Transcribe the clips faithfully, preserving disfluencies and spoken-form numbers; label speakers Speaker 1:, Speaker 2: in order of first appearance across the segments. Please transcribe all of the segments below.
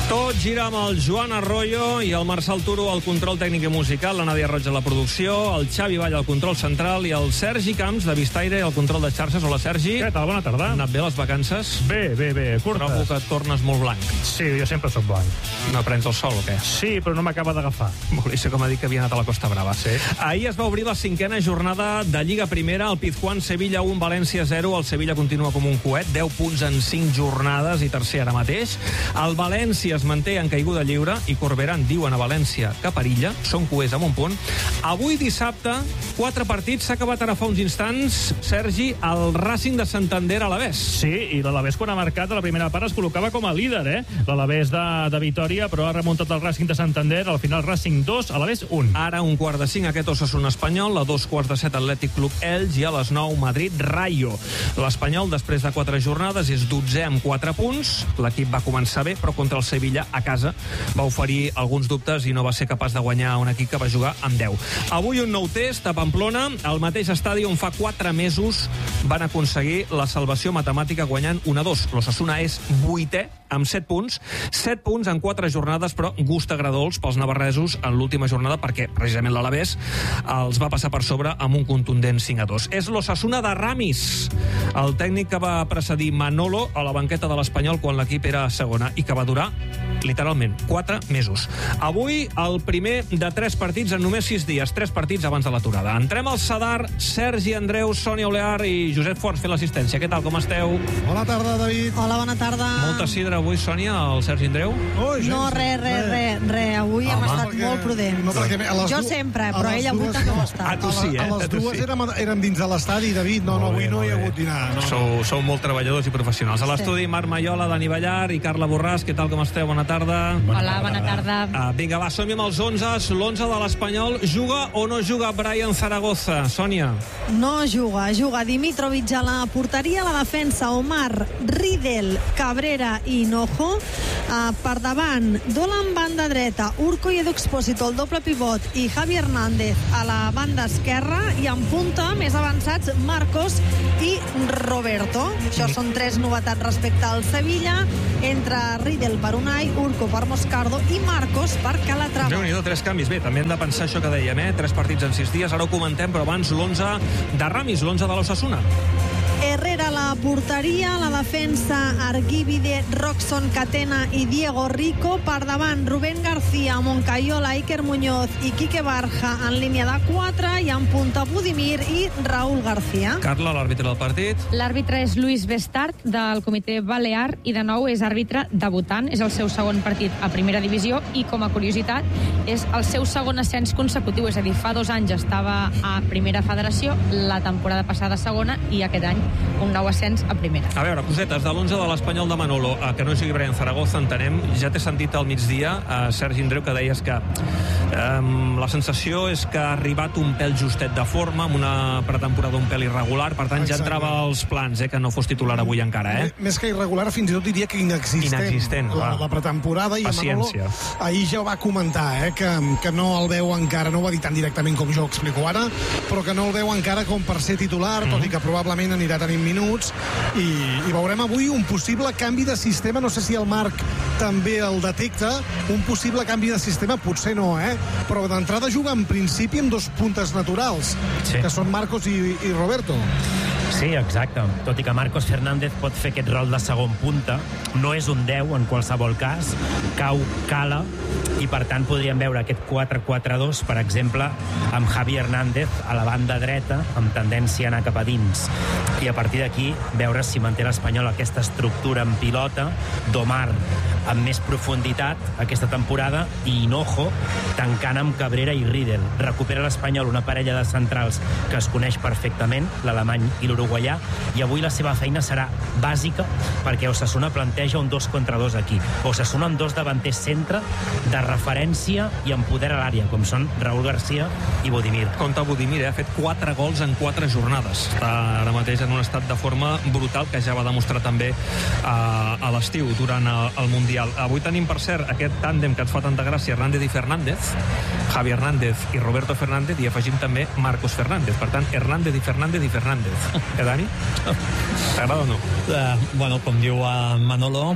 Speaker 1: Tot gira amb el Joan Arroyo i el Marçal Turo al control tècnic i musical, la Nàdia Roig a la producció, el Xavi Vall al control central i el Sergi Camps de Vistaire al control de xarxes. Hola, Sergi.
Speaker 2: Què tal? Bona tarda.
Speaker 1: Han anat bé les vacances?
Speaker 2: Bé, bé, bé, curtes.
Speaker 1: Trobo que et tornes molt blanc.
Speaker 2: Sí, jo sempre soc blanc.
Speaker 1: No prens el sol o què?
Speaker 2: Sí, però no m'acaba d'agafar.
Speaker 1: Mauricio, com ha dit que havia anat a la Costa Brava.
Speaker 2: Sí.
Speaker 1: Ahir es va obrir la cinquena jornada de Lliga Primera, el Pizjuán Sevilla un, València zero. El Sevilla continua com un coet, deu punts en cinc jornades i tercer ara mateix. El València es manté en caiguda lliure i Corberán diuen a València que perilla, són cuers amb un punt. Avui dissabte, quatre partits, s'ha acabat ara fa uns instants, Sergi, el Racing de Santander a l'Alavés.
Speaker 2: Sí, i l'Alavés quan ha marcat a la primera part es col·locava com a líder, eh? L'Alavés de, de Vitòria, però ha remuntat el Racing de Santander, al final Racing dos, Alavés un.
Speaker 1: Ara un quart de cinc, aquest Osasuna Espanyol, a dos quarts de set Atlètic Club Elx i a les nou Madrid Rayo. L'Espanyol, després de quatre jornades, és dotzè amb quatre punts. L'equip va començar bé, però contra el Sevilla a casa va oferir alguns dubtes i no va ser capaç de guanyar un equip que va jugar amb deu. Avui un nou test a Pamplona, al mateix estadi on fa quatre mesos van aconseguir la salvació matemàtica guanyant un a dos. L'Osasuna és vuitè amb set punts, set punts en quatre jornades, però gust agradols pels navarresos en l'última jornada perquè precisament l'Alavés els va passar per sobre amb un contundent cinc a dos. És l'Osasuna de Ramis, el tècnic que va precedir Manolo a la banqueta de l'Espanyol quan l'equip era a segona i que va durar literalment quatre mesos. Avui el primer de tres partits en només sis dies, tres partits abans de l'aturada. Entrem al Sadar, Sergi Andreu, Sònia Olear i Josep Forns fer l'assistència. Què tal, com esteu?
Speaker 3: Bona tarda, David.
Speaker 4: Hola, bona tarda.
Speaker 1: Molta sidra avui, Sònia, el Sergi Andreu?
Speaker 3: Oh, gens,
Speaker 4: no, res, res, res, res. Avui
Speaker 3: Home,
Speaker 4: hem estat
Speaker 3: perquè,
Speaker 4: molt prudents.
Speaker 3: No, perquè a les
Speaker 4: jo
Speaker 3: du...
Speaker 4: sempre, però ell avui
Speaker 3: dues,
Speaker 4: també ho
Speaker 3: no.
Speaker 4: ha estat.
Speaker 1: Ah, tu sí, eh?
Speaker 3: A les
Speaker 1: Tu
Speaker 3: dues
Speaker 1: sí.
Speaker 3: érem, érem dins de l'estadi, David. No, no, avui no hi ha hagut dinar. No.
Speaker 1: Sou, sou molt treballadors i professionals. A l'estudi, sí. Marc Maiola, Dani Ballar i Carla Borràs. Què tal, com esteu? Bona tarda.
Speaker 5: Hola, bona tarda.
Speaker 1: Uh, vinga, va, som-hi amb els onze. L'onze de l'Espanyol. Juga o no juga Brian Zaragoza? Sònia.
Speaker 4: No juga, juga Dimitrovic a la porteria, a la defensa Omar, Riedel, Cabrera i Hinojo. Uh, per davant, Dolan banda dreta, Urco i Edu Expósito, el doble pivot, i Javi Hernández a la banda esquerra, i en punta, més avançats, Marcos i Roberto. Això són tres novetats respecte al Sevilla, entre Riedel per Unai, Urco per Moscardo i Marcos per Calatrava.
Speaker 1: Déu-n'hi-do, tres canvis. Bé, també hem de pensar això que dèiem, eh? Tres partits en sis dies. Ara ho comentem, però abans l'onze de Ramis, l'onze de l'Osasuna.
Speaker 4: Herrera a la porteria, la defensa Argívide, Roxon Catena i Diego Rico. Per davant Rubén García, Moncayola, Iker Muñoz i Quique Barja en línia de quatre, i en punta Budimir i Raúl García.
Speaker 1: Carla, l'àrbitre del partit.
Speaker 5: L'àrbitre és Luis Bestart, del comitè Balear, i de nou és àrbitre debutant. És el seu segon partit a primera divisió i, com a curiositat, és el seu segon ascens consecutiu. És a dir, fa dos anys estava a primera federació, la temporada passada a segona, i aquest any un nou ascens a primera.
Speaker 1: A veure, cosetes de l'onze de l'Espanyol de Manolo, eh, que no sigui Brian Zaragoza, entenem. Ja t'he sentit al migdia, eh, Sergi Andreu, que deies que eh, la sensació és que ha arribat un pèl justet de forma, amb una pretemporada un pèl irregular, per tant ja entrava als plans, eh, que no fos titular avui encara, eh?
Speaker 3: Més que irregular, fins i tot diria que inexistent.
Speaker 1: Inexistent,
Speaker 3: la,
Speaker 1: va.
Speaker 3: la pretemporada. I
Speaker 1: Paciència.
Speaker 3: Manolo ahir ja ho va comentar, eh, que, que no el veu encara, no ho va dir tan directament com jo ho explico ara, però que no el veu encara com per ser titular, mm-hmm. tot i que probablement anirà tenint minuts, i, i veurem avui un possible canvi de sistema. No sé si el Marc també el detecta, un possible canvi de sistema, potser no, eh? Però d'entrada juga en principi amb dos puntes naturals, sí. que són Marcos i, i Roberto.
Speaker 6: Sí, exacte. Tot i que Marcos Fernández pot fer aquest rol de segon punta, no és un deu en qualsevol cas, cau, cala, i per tant podríem veure aquest quatre quatre dos, per exemple, amb Javi Hernández a la banda dreta, amb tendència a anar cap a dins. I a partir d'aquí veure si manté l'Espanyol aquesta estructura en pilota, d'Omar amb més profunditat aquesta temporada, i Hinojo tancant amb Cabrera i Riedel. Recupera l'Espanyol una parella de centrals que es coneix perfectament, l'alemany i l'uruguaià, i avui la seva feina serà bàsica perquè Osasuna planteja un dos contra dos aquí. Osasuna amb dos davanters centre de referència i amb poder a l'àrea, com són Raúl García i Budimir.
Speaker 1: Compte Budimir, eh? Ha fet quatre gols en quatre jornades. Està ara mateix en un estat de forma brutal, que ja va demostrar també a, a l'estiu. durant el, el Mundial. Avui tenim, per cert, aquest tàndem que et fa tanta gràcia, Hernández i Fernández, Javi Hernández i Roberto Fernández, i afegim també Marcos Fernández. Per tant, Hernández i Fernández i Fernández. Eh, Dani? T'agrada o no?
Speaker 7: Uh, bueno, com diu uh, Manolo,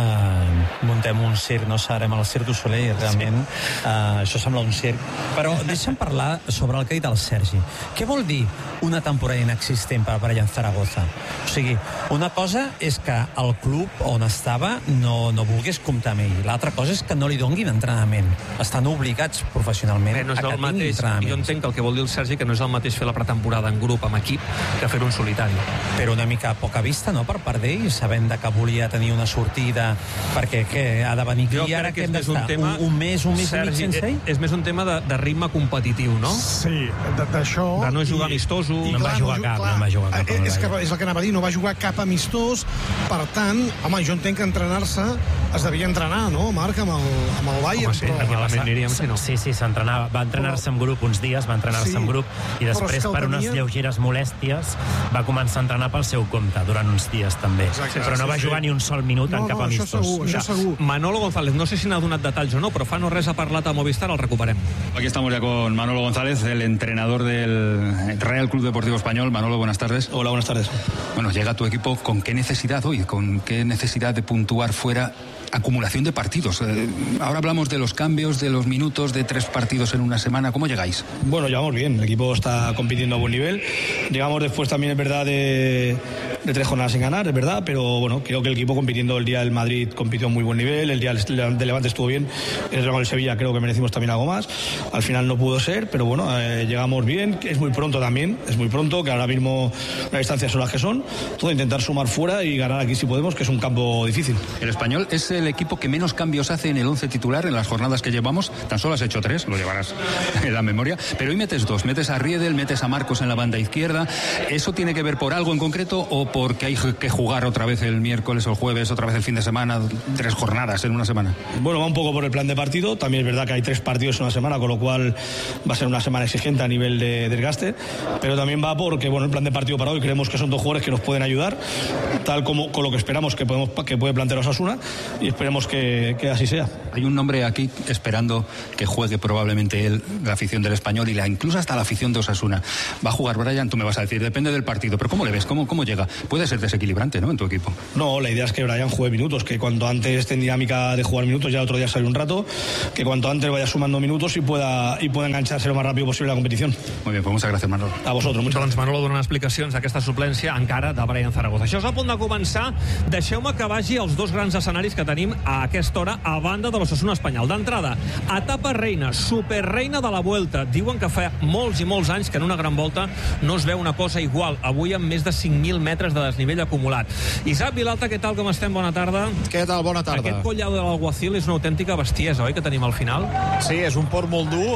Speaker 7: uh, muntem un circ, no serem al Circ du Soleil, i realment uh, això sembla un circ. Però deixa'm parlar sobre el que ha dit el Sergi. Què vol dir una temporada inexistent per a Zaragoza? O sigui, una cosa és que el club on estava no, no volgués comptar amb ell. L'altra cosa és que no li donguin entrenament. Estan obligats professionalment
Speaker 1: Bé, no és
Speaker 7: a que
Speaker 1: el
Speaker 7: tinguin
Speaker 1: mateix.
Speaker 7: entrenament.
Speaker 1: Jo entenc que el que vol dir el Sergi que no és el mateix fer la pretemporada en grup, amb equip, que fer-ho en solitari.
Speaker 7: Però una mica a poca vista, no?, per part d'ell, sabent que volia tenir una sortida, perquè què, ha de venir aquí
Speaker 1: Jo
Speaker 7: i ara
Speaker 1: crec que
Speaker 7: que
Speaker 1: és
Speaker 7: hem
Speaker 1: més un
Speaker 7: d'estar
Speaker 1: tema...
Speaker 7: un, un mes, un mes
Speaker 1: Sergi,
Speaker 7: i mig sense ell?
Speaker 1: és més un tema de, de ritme competitiu, no?
Speaker 3: Sí, d- d'això...
Speaker 1: De no jugar
Speaker 3: i-
Speaker 1: amistosos.
Speaker 3: i
Speaker 6: No va
Speaker 3: clar,
Speaker 6: jugar
Speaker 3: ju-
Speaker 6: cap,
Speaker 3: clar,
Speaker 6: no va jugar cap
Speaker 3: eh,
Speaker 6: amb
Speaker 3: És, que,
Speaker 6: l'Aia.
Speaker 3: és el que anava a dir, no va jugar cap amistós, per tant, home, jo entenc que entrenar-se es devia entrenar, no, Marc, amb el, amb el Bayern,
Speaker 1: Home, sí,
Speaker 3: però...
Speaker 1: perquè malament aniríem si no.
Speaker 6: Sí, sí, s'entrenava. Va entrenar-se en grup uns dies, va entrenar-se
Speaker 3: Sí,
Speaker 6: en grup, i
Speaker 3: però és
Speaker 6: després,
Speaker 3: que el
Speaker 6: per unes
Speaker 3: tenia-
Speaker 6: lleugeres molèsties, va començar a entrenar pel seu compte durant uns dies, també.
Speaker 3: Exacte,
Speaker 6: Però no
Speaker 3: sí,
Speaker 6: va
Speaker 3: sí.
Speaker 6: jugar ni un sol minut
Speaker 3: No,
Speaker 6: en cap
Speaker 3: no, això
Speaker 6: amistós.
Speaker 3: segur, això segur.
Speaker 1: Manolo González, no sé si n'ha donat detalls o no, però fa no res ha parlat a Movistar, el recuperem.
Speaker 8: Aquí estamos ya con Manolo González, el entrenador del Real Club Deportivo Español. Manolo, buenas tardes.
Speaker 9: Hola, buenas tardes.
Speaker 8: Bueno, llega tu equipo con qué necesidad hoy, con qué necesidad de puntuar fuera, acumulación de partidos. Eh, ahora hablamos de los cambios, de los minutos, de tres partidos en una semana. ¿Cómo llegáis?
Speaker 9: Bueno, llevamos bien, el equipo está compitiendo a buen nivel. Llegamos después también, es verdad, de, de tres jornadas sin ganar, es verdad, pero bueno, creo que el equipo compitiendo el día del Madrid compitió a muy buen nivel, el día del Levante estuvo bien, el con el Sevilla creo que merecimos también algo más. Al final no pudo ser, pero bueno, eh, llegamos bien, es muy pronto también, es muy pronto, que ahora mismo las distancias son las que son. Todo intentar sumar fuera y ganar aquí si podemos, que es un campo difícil.
Speaker 8: El Español es el equipo que menos cambios hace en el once titular en las jornadas que llevamos. Tan solo has hecho tres, lo llevarás en la memoria. Pero hoy metes dos, metes a Riedel, metes a Marcos en la banda izquierda. ¿Eso tiene que ver por algo en concreto o porque hay que jugar otra vez el miércoles o el jueves, otra vez el fin de semana, tres jornadas en una semana?
Speaker 9: Bueno, va un poco por el plan de partido. También es verdad que hay tres partidos en una semana, con lo cual va a ser una semana exigente a nivel de desgaste. Pero también va porque, bueno, el plan de partido para hoy creemos que son dos jugadores que nos pueden ayudar, tal como con lo que esperamos que podemos que puede plantear Osasuna, y esperemos que, que así sea.
Speaker 8: Hay un nombre aquí esperando que juegue probablemente él, la afición del Español y la incluso hasta la afición de Osasuna. Va a jugar Brian, tú me vas a decir, depende del partido, pero ¿cómo le ves? ¿Cómo, cómo llega? Puede ser desequilibrante, ¿no?, en tu equipo.
Speaker 9: No, la idea es que Brian juegue minutos, que cuanto antes esté en dinámica de jugar minutos, ya el otro día salió un rato, que cuanto antes vaya sumando minutos y pueda, y pueda engancharse lo más rápido posible a la competición.
Speaker 8: Muy bien, pues muchas gracias, Manolo.
Speaker 9: A vosotros, muchas
Speaker 1: Doncs
Speaker 9: gracias.
Speaker 1: Manolo dona explicacions d'aquesta suplència encara de Brian Zaragoza. Això és a punt de començar. Deixeu-me que vagi als dos grans escenaris que tenim a aquesta hora a banda de l'Osasuna espanyol. D'entrada, etapa reina, superreina de la Vuelta. Diuen que fa molts i molts anys que en una gran volta no es veu una cosa igual. Avui amb més de cinc mil metres de desnivell acumulat. Isaac Vilalta, què tal, com estem? Bona tarda.
Speaker 10: Què tal? Bona tarda.
Speaker 1: Aquest collado de l'Alguacil és una autèntica bestiesa, oi, que tenim al final?
Speaker 10: Sí, és un port molt dur,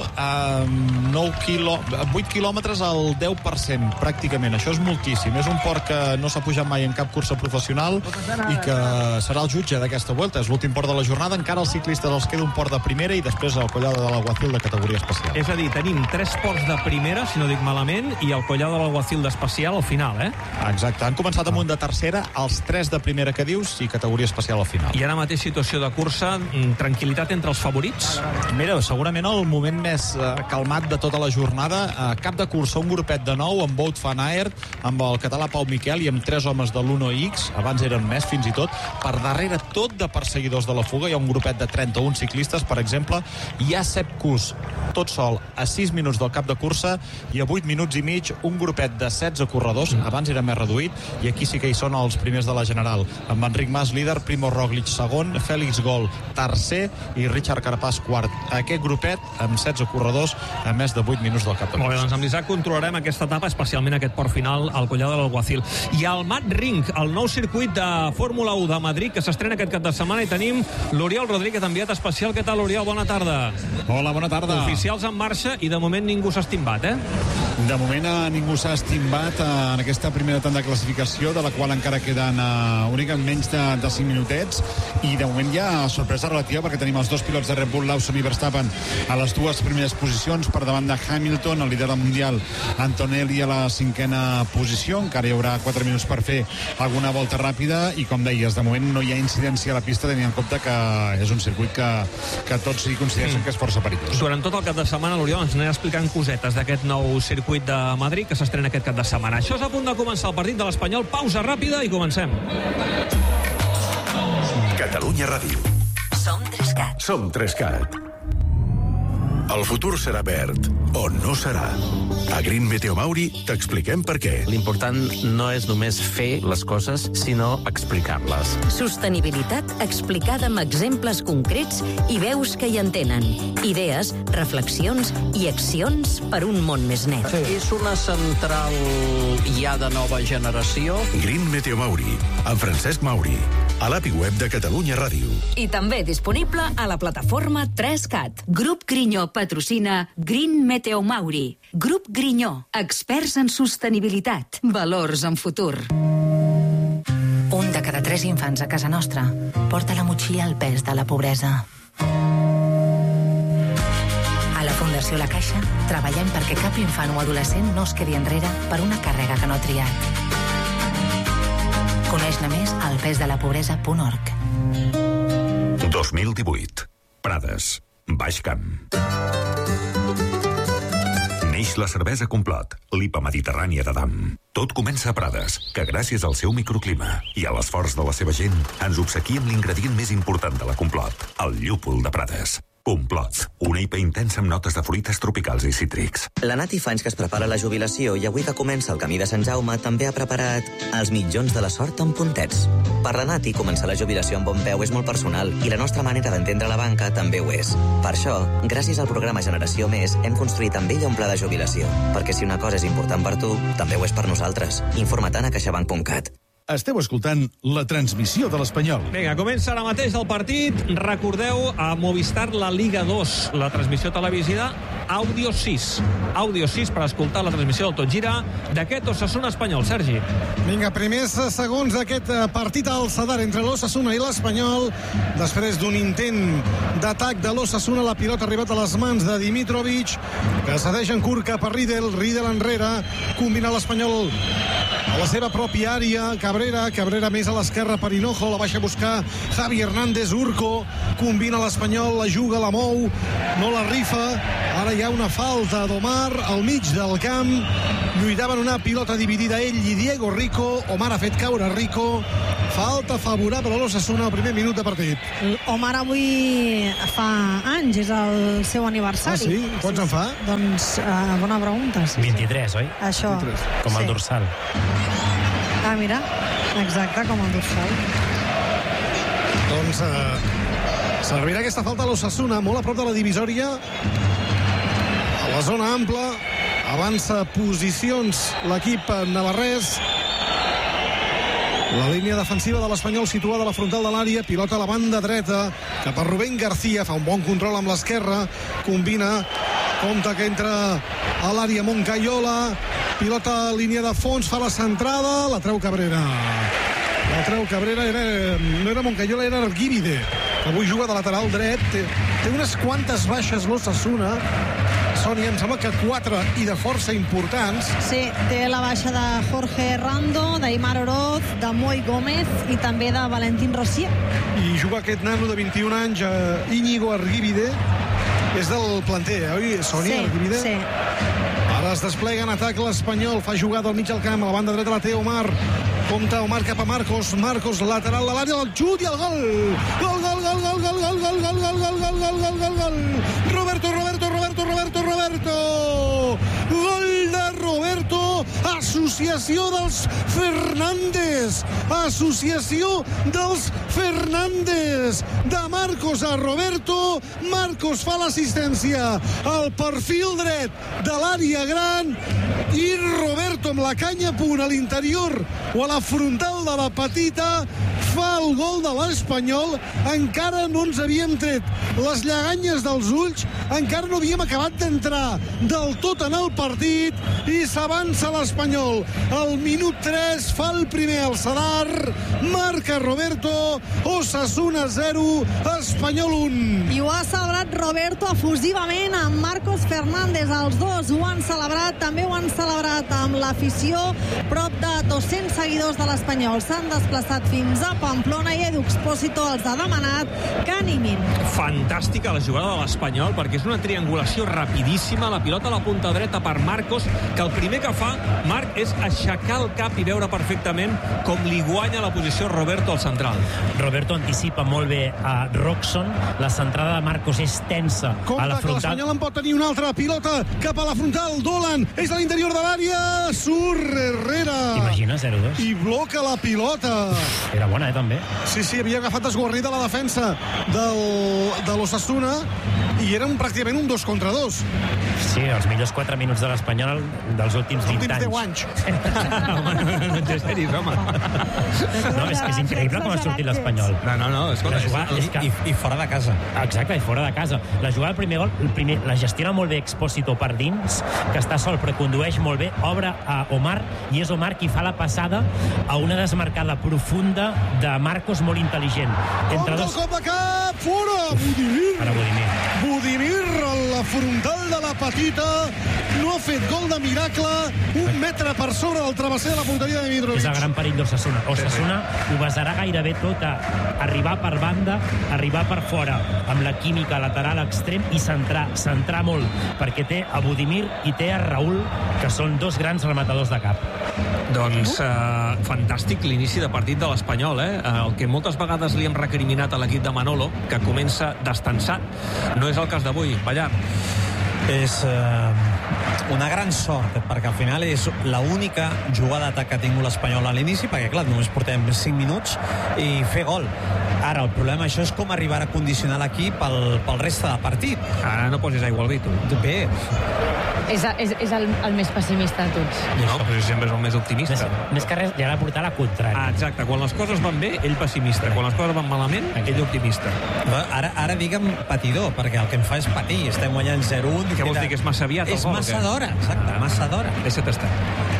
Speaker 10: amb nou quilò... vuit quilòmetres al deu per cent, pràcticament. Això és moltíssim. És un port que no s'ha pujat mai en cap cursa professional i que serà el jutge d'aquesta Vuelta. És l'últim port de la jornada. Encara als ciclistes els queda un port de primera i després el collado de l'Alguacil de categoria especial.
Speaker 1: És a dir, tenim tres ports de primera, si no dic malament, i el collado de l'Alguacil d'especial al final, eh?
Speaker 10: Exacte. Han començat amb un de tercera, els tres de primera que dius i categoria especial al final.
Speaker 1: I ara mateix situació de cursa, tranquil·litat entre els favorits?
Speaker 10: Mira, segurament el moment més eh, calmat de tota la jornada. Eh, cap de cursa, un grupet de nou amb Wout van Aert, amb el català Pau Miquel i amb tres homes de l'Uno X, abans eren més fins i tot. Per darrere tot de perseguidors de la fuga, hi ha un grupet de trenta-un ciclistes, per exemple. Hi ha Sepp Kuss, tot sol, a sis minuts del cap de cursa, i a vuit minuts i mig un grupet de setze corredors, abans era més reduït, i aquí sí que hi són els primers de la General, amb Enric Mas líder, Primo Roglic segon, Félix Gol tercer i Richard Carapaz quart. Aquest grupet amb setze corredors a més de vuit minuts del cap de cursa.
Speaker 1: Molt bé, doncs amb l'Isaac controlarem aquesta etapa, especialment aquest port final al collado de l'Alguacil. I al Mat Ring, el nou circuit de Fórmula u de Madrid, que s'estrena aquest cap de setmana, i tenim l'Oriol Rodríguez, enviat especial. Què tal, Oriol? Bona tarda.
Speaker 11: Hola, bona tarda.
Speaker 1: Oficials en marxa i de moment ningú s'ha estimbat, eh?
Speaker 10: De moment a ningú s'ha estimbat en aquesta primera tanda de classificació, de la qual encara queden uh, únicament menys de, de cinc minutets, i de moment hi ha sorpresa relativa perquè tenim els dos pilots de Red Bull, Lawson i Verstappen, a les dues primeres posicions, per davant de Hamilton, el líder del Mundial, Antonelli a la cinquena posició. Encara hi haurà quatre minuts per fer alguna volta ràpida i, com deies, de moment no hi ha incidència a la pista, tenint en compte que és un circuit que, que tots hi consideren mm. que és força perillós.
Speaker 1: Durant tot el cap de setmana, l'Oriol ens anirà explicant cosetes d'aquest nou circuit de Madrid que s'estrena aquest cap de setmana. Això és a punt de començar el partit de l'Espanyol. Pausa ràpida i comencem.
Speaker 11: Catalunya Ràdio.
Speaker 12: Som Trescat.
Speaker 11: Som Trescat. El futur serà verd o no serà. A Green Meteo Mauri t'expliquem per què.
Speaker 13: L'important no és només fer les coses, sinó explicar-les.
Speaker 12: Sostenibilitat explicada amb exemples concrets i veus que hi entenen. Idees, reflexions i accions per un món més net.
Speaker 13: Sí. És una central ja de nova generació.
Speaker 11: Green Meteo Mauri, amb Francesc Mauri, a l'A P I web de Catalunya Ràdio.
Speaker 12: I també disponible a la plataforma Trescat. Grup Grinyó patrocina Green Meteo Mauri. Grup Grinyó, experts en sostenibilitat, valors en futur.
Speaker 14: Un de cada tres infants a casa nostra porta a la motxilla el pes de la pobresa. A la Fundació La Caixa treballem perquè cap infant o adolescent no es quedi enrere per una càrrega que no ha triat. Coneix-ne més al pes de la pobresa punt org.
Speaker 11: dos mil divuit. Prades. Baix Camp. Neix la cervesa Complot, l'I P A mediterrània de Damm. Tot comença a Prades, que gràcies al seu microclima i a l'esforç de la seva gent ens obsequia amb l'ingredient més important de la Complot, el llúpol de Prades. Complot, una I P A intensa amb notes de fruites tropicals i cítrics.
Speaker 15: La Nati fa anys que es prepara la jubilació i avui que comença el camí de Sant Jaume també ha preparat els mitjons de la sort amb puntets. Per la Nati, començar la jubilació amb bon peu és molt personal i la nostra manera d'entendre la banca també ho és. Per això, gràcies al programa Generació Més, hem construït amb ella un pla de jubilació. Perquè si una cosa és important per tu, també ho és per nosaltres. Informa-te'n a caixabank punt cat.
Speaker 16: Esteu escoltant la transmissió de l'Espanyol.
Speaker 1: Vinga, comença ara mateix el partit. Recordeu, a Movistar la Liga dos, la transmissió televisiva Àudio sis. Àudio sis per escoltar la transmissió del Tot Gira d'aquest Osasuna Espanyol. Sergi.
Speaker 3: Vinga, primers segons d'aquest partit al Sadar entre l'Osasuna i l'Espanyol. Després d'un intent d'atac de l'Osasuna, la pilota ha arribat a les mans de Dimitrovic, que cedeix en curt cap a Riedel. Riedel enrere, combina l'Espanyol a la seva pròpia àrea. Cabrera, Cabrera més a l'esquerra per Hinojo, la baixa a buscar Javi Hernández. Urco combina l'Espanyol, la juga, la mou, no la rifa. Ara hi ha una falta d'Omar al mig del camp. Lluitaven una pilota dividida ell i Diego Rico. Omar ha fet caure Rico. Falta favorable a l'Osasuna al primer minut de partit.
Speaker 4: Omar avui fa anys, és el seu aniversari.
Speaker 3: Ah, sí? Quants en fa?
Speaker 4: Doncs, uh, bona pregunta. Sí,
Speaker 6: vint-i-tres, oi?
Speaker 4: Això.
Speaker 3: vint-i-tres.
Speaker 6: Com el
Speaker 4: sí.
Speaker 6: dorsal.
Speaker 4: Ah, mira, exacte, com el dorsal.
Speaker 3: Doncs eh, servirà aquesta falta a l'Osasuna, molt a prop de la divisòria, a la zona ampla. Avança posicions l'equip navarrès. La línia defensiva de l'Espanyol situada a la frontal de l'àrea, pilota a la banda dreta cap a Rubén García, fa un bon control amb l'esquerra, combina, compta que entra a l'àrea Moncayola, pilota a línia de fons, fa la centrada, la treu Cabrera. La treu Cabrera, era, no era Moncayola, era Argívide, que avui juga de lateral dret. Té, té unes quantes baixes l'Osasuna, Sònia, em sembla que quatre i de força importants.
Speaker 4: Sí, té la baixa de Jorge Rando, d'Aimar Oroz, de Moi Gómez i també de Valentín Rossier.
Speaker 3: I juga aquest nano de vint-i-un anys, eh, Íñigo Argívide, és del planter, oi, Sònia,
Speaker 4: sí,
Speaker 3: Argívide?
Speaker 4: Sí,
Speaker 3: Ara es desplega en atac l'Espanyol, fa jugada al mig del camp, a la banda dreta la té Omar, compta Omar cap a Marcos, Marcos lateral de l'àrea, el xut i el gol! Gol, gol, gol, gol, gol, gol, gol, gol, gol, gol, gol, gol, gol, gol, gol! Roberto, Roberto, Roberto, Roberto, Roberto! Gol de Roberto, associació dels Fernández, associació dels Fernández, de Marcos a Roberto, Marcos fa l'assistència al perfil dret de l'àrea gran i Roberto amb la canya a punt a l'interior o a la frontal de la petita fa el gol de l'Espanyol, encara no ens havíem tret les lleganyes dels ulls, encara no havíem acabat d'entrar del tot en el partit i s'avança l'Espanyol. Al minut tres fa el primer el Sadar, marca Roberto, Osasuna zero, Espanyol un.
Speaker 4: I ho ha celebrat Roberto efusivament amb Marcos Fernández. Els dos ho han celebrat, també ho han celebrat amb l'afició. Prop de dos-cents seguidors de l'Espanyol s'han desplaçat fins a Pamplona i Edu Expósito els ha demanat que animin.
Speaker 1: Fantàstica la jugada de l'Espanyol, perquè és una triangulació rapidíssima, la pilota a la punta dreta per Marcos, que el primer que fa Marc és aixecar el cap i veure perfectament com li guanya la posició Roberto al central.
Speaker 6: Roberto anticipa molt bé a Roxon, la centrada de Marcos és tensa
Speaker 3: Compte
Speaker 6: a la
Speaker 3: que
Speaker 6: frontal.
Speaker 3: l'Espanyol en pot tenir una altra pilota cap a la frontal. Dolan és a l'interior de l'àrea, surt Herrera.
Speaker 6: Imagina, zero dos.
Speaker 3: I bloca la pilota.
Speaker 6: Era bona, eh, també.
Speaker 3: Sí, sí, havia agafat esguarrida la defensa del, de l'Osasuna i era un, pràcticament un dos contra dos.
Speaker 6: Sí, els millors quatre minuts de l'Espanyol dels últims vint anys.
Speaker 3: deu anys.
Speaker 1: No ets seris, home.
Speaker 6: No, és que és increïble com ha sortit l'Espanyol.
Speaker 1: No, no, no. És
Speaker 6: la jugada, és que...
Speaker 7: I, I fora de casa.
Speaker 6: Exacte, i fora de casa. La jugada del primer gol, el primer, la gestiona molt bé Expósito per dins, que està sol però condueix molt bé, obre a Omar i és Omar qui fa la passada a una desmarcada profunda de Marcos molt intel·ligent. Entre
Speaker 3: Compte
Speaker 6: dos...
Speaker 3: el cop de cap, fora! Budimir!
Speaker 6: Ara Budimir.
Speaker 3: Budimir a la frontal de la petita, no ha fet gol de miracle, un metre per sobre del travesser de la porteria de Mitrovic.
Speaker 6: És el gran perill d'Osasuna. Osasuna ho basarà gairebé tot a arribar per banda, arribar per fora, amb la química lateral extrem i centrar, centrar molt, perquè té a Budimir i té a Raúl, que són dos grans rematadors de cap.
Speaker 1: Doncs eh, fantàstic l'inici de partit de l'Espanyol, eh? El que moltes vegades li hem recriminat a l'equip de Manolo, que comença destensat, no és el cas d'avui. Ballar.
Speaker 7: És eh, una gran sort, perquè al final és l'única jugada d'atac que ha tingut l'Espanyol a l'inici, perquè clar, només portem cinc minuts i fer gol. Ara, el problema això és com arribar a condicionar l'equip pel, pel reste de partit.
Speaker 1: Ara no posis aigua al vi, tu.
Speaker 7: Bé.
Speaker 5: És, és, és el, el més pessimista de tots.
Speaker 1: No, però sempre és el més optimista.
Speaker 6: Més, més que res, ja l'ha portat a la contrària.
Speaker 1: Ah, exacte. Quan les coses van bé, ell pessimista. Quan les coses van malament, ell optimista.
Speaker 7: Ara, ara digue'm patidor, perquè el que em fa és patir. Estem guanyant zero un.
Speaker 1: Què vols dir, que és massa aviat?
Speaker 7: És massa d'hora, exacte, massa d'hora.
Speaker 1: Deixa't estar.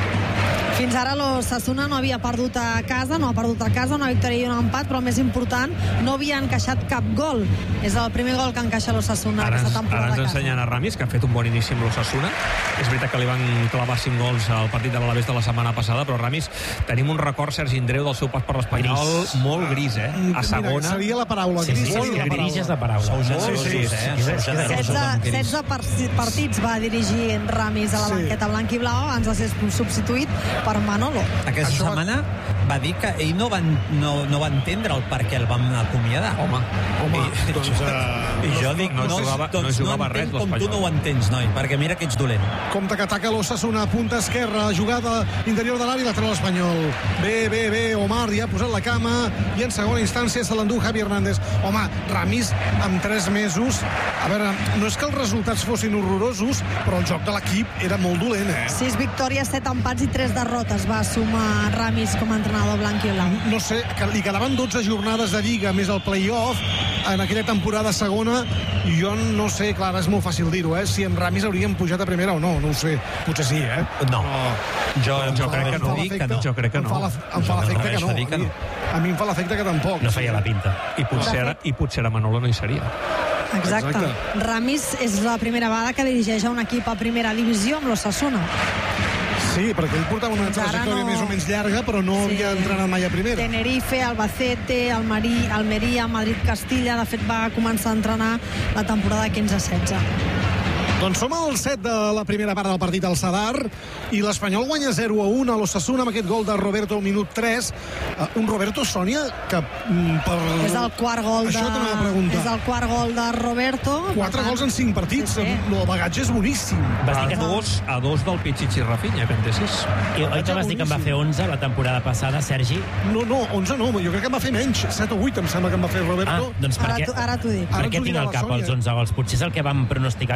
Speaker 4: Fins ara l'Osasuna no havia perdut a casa, no ha perdut a casa, una victòria i un empat, però el més important, no havia encaixat cap gol. És el primer gol que encaixa l'Osasuna aquesta temporada a casa.
Speaker 1: Ara ens ensenyen a Ramis, que ha fet un bon inici amb l'Osasuna. És veritat que li van clavar cinc gols al partit de l'Alavés de la setmana passada, però Ramis, tenim un record, Sergi Indreu, del seu pas per l'Espanyol molt gris, eh? A segona.
Speaker 3: Mira, seria la paraula,
Speaker 6: sí,
Speaker 3: gris.
Speaker 6: Sí, sí, sí, gris és la paraula.
Speaker 7: Molt gris, eh?
Speaker 4: setze partits va dirigir en Ramis a la banqueta blanc i blau abans de ser substituït per Manolo.
Speaker 7: Aquesta Això... setmana va dir que ell no va, no, no va entendre el per què el vam acomiadar.
Speaker 1: Home, home.
Speaker 7: I,
Speaker 1: doncs, uh,
Speaker 7: i jo dic,
Speaker 1: no, no, jugava,
Speaker 7: doncs,
Speaker 1: no jugava
Speaker 7: no
Speaker 1: res
Speaker 7: com tu no ho entens, noi, perquè mira que ets dolent.
Speaker 3: Compte que ataca l'Osasuna, punta esquerra, jugada interior de l'àrea, lateral espanyol. Bé, bé, bé, Omar ja ha posat la cama i en segona instància se l'endú Javi Hernández. Home, Ramis, amb tres mesos, a veure, no és que els resultats fossin horrorosos, però el joc de l'equip era molt dolent, eh?
Speaker 4: Sis victòries, set empats i tres derrotes va sumar Ramis com a entrenador blanc i blanc.
Speaker 3: No sé, que li quedaven dotze jornades de Lliga més el play-off en aquella temporada segona. Jo no sé, clar, és molt fàcil dir-ho, eh? Si amb Ramis hauríem pujat a primera o no, no ho sé. Potser sí, eh?
Speaker 7: No. Jo, jo crec que no.
Speaker 3: que no.
Speaker 1: Jo crec que no.
Speaker 3: Em fa, la, em fa l'efecte que no.
Speaker 7: Que no.
Speaker 3: A mi em fa l'efecte que tampoc.
Speaker 6: No feia la pinta.
Speaker 1: I potser ara, i potser ara Manolo no hi seria.
Speaker 4: Exacte. Exacte. Ramis és la primera vegada que dirigeix a un equip a primera divisió amb l'Osasuna.
Speaker 3: Sí, perquè ell portava una trajectòria no... més o menys llarga, però no sí. havia entrenat mai a primera.
Speaker 4: Tenerife, Albacete, Almerí, Almeria, Madrid, Castilla. De fet, va començar a entrenar la temporada quinze setze.
Speaker 3: Doncs som al set de la primera part del partit al Sadar i l'Espanyol guanya zero a un a l'Osasuna amb aquest gol de Roberto al minut tres. Uh, un Roberto, Sònia, que mm, per...
Speaker 4: És el quart gol de...
Speaker 3: Això t'anava a preguntar.
Speaker 4: És el quart gol de Roberto.
Speaker 3: Quatre gols en cinc partits. Sí, sí. El bagatge és boníssim.
Speaker 1: A dos, a dos del Pichichi Rafinha, que en té sis.
Speaker 6: I oi que vas dir que en va fer onze la temporada passada, Sergi?
Speaker 3: No, no, onze no. Jo crec que en va fer menys. set o vuit em sembla que en va fer Roberto.
Speaker 6: Ah, doncs perquè...
Speaker 4: Ara t'ho dic.
Speaker 6: Per què tinc al cap els onze gols? Potser és el que vam pronosticar que faria.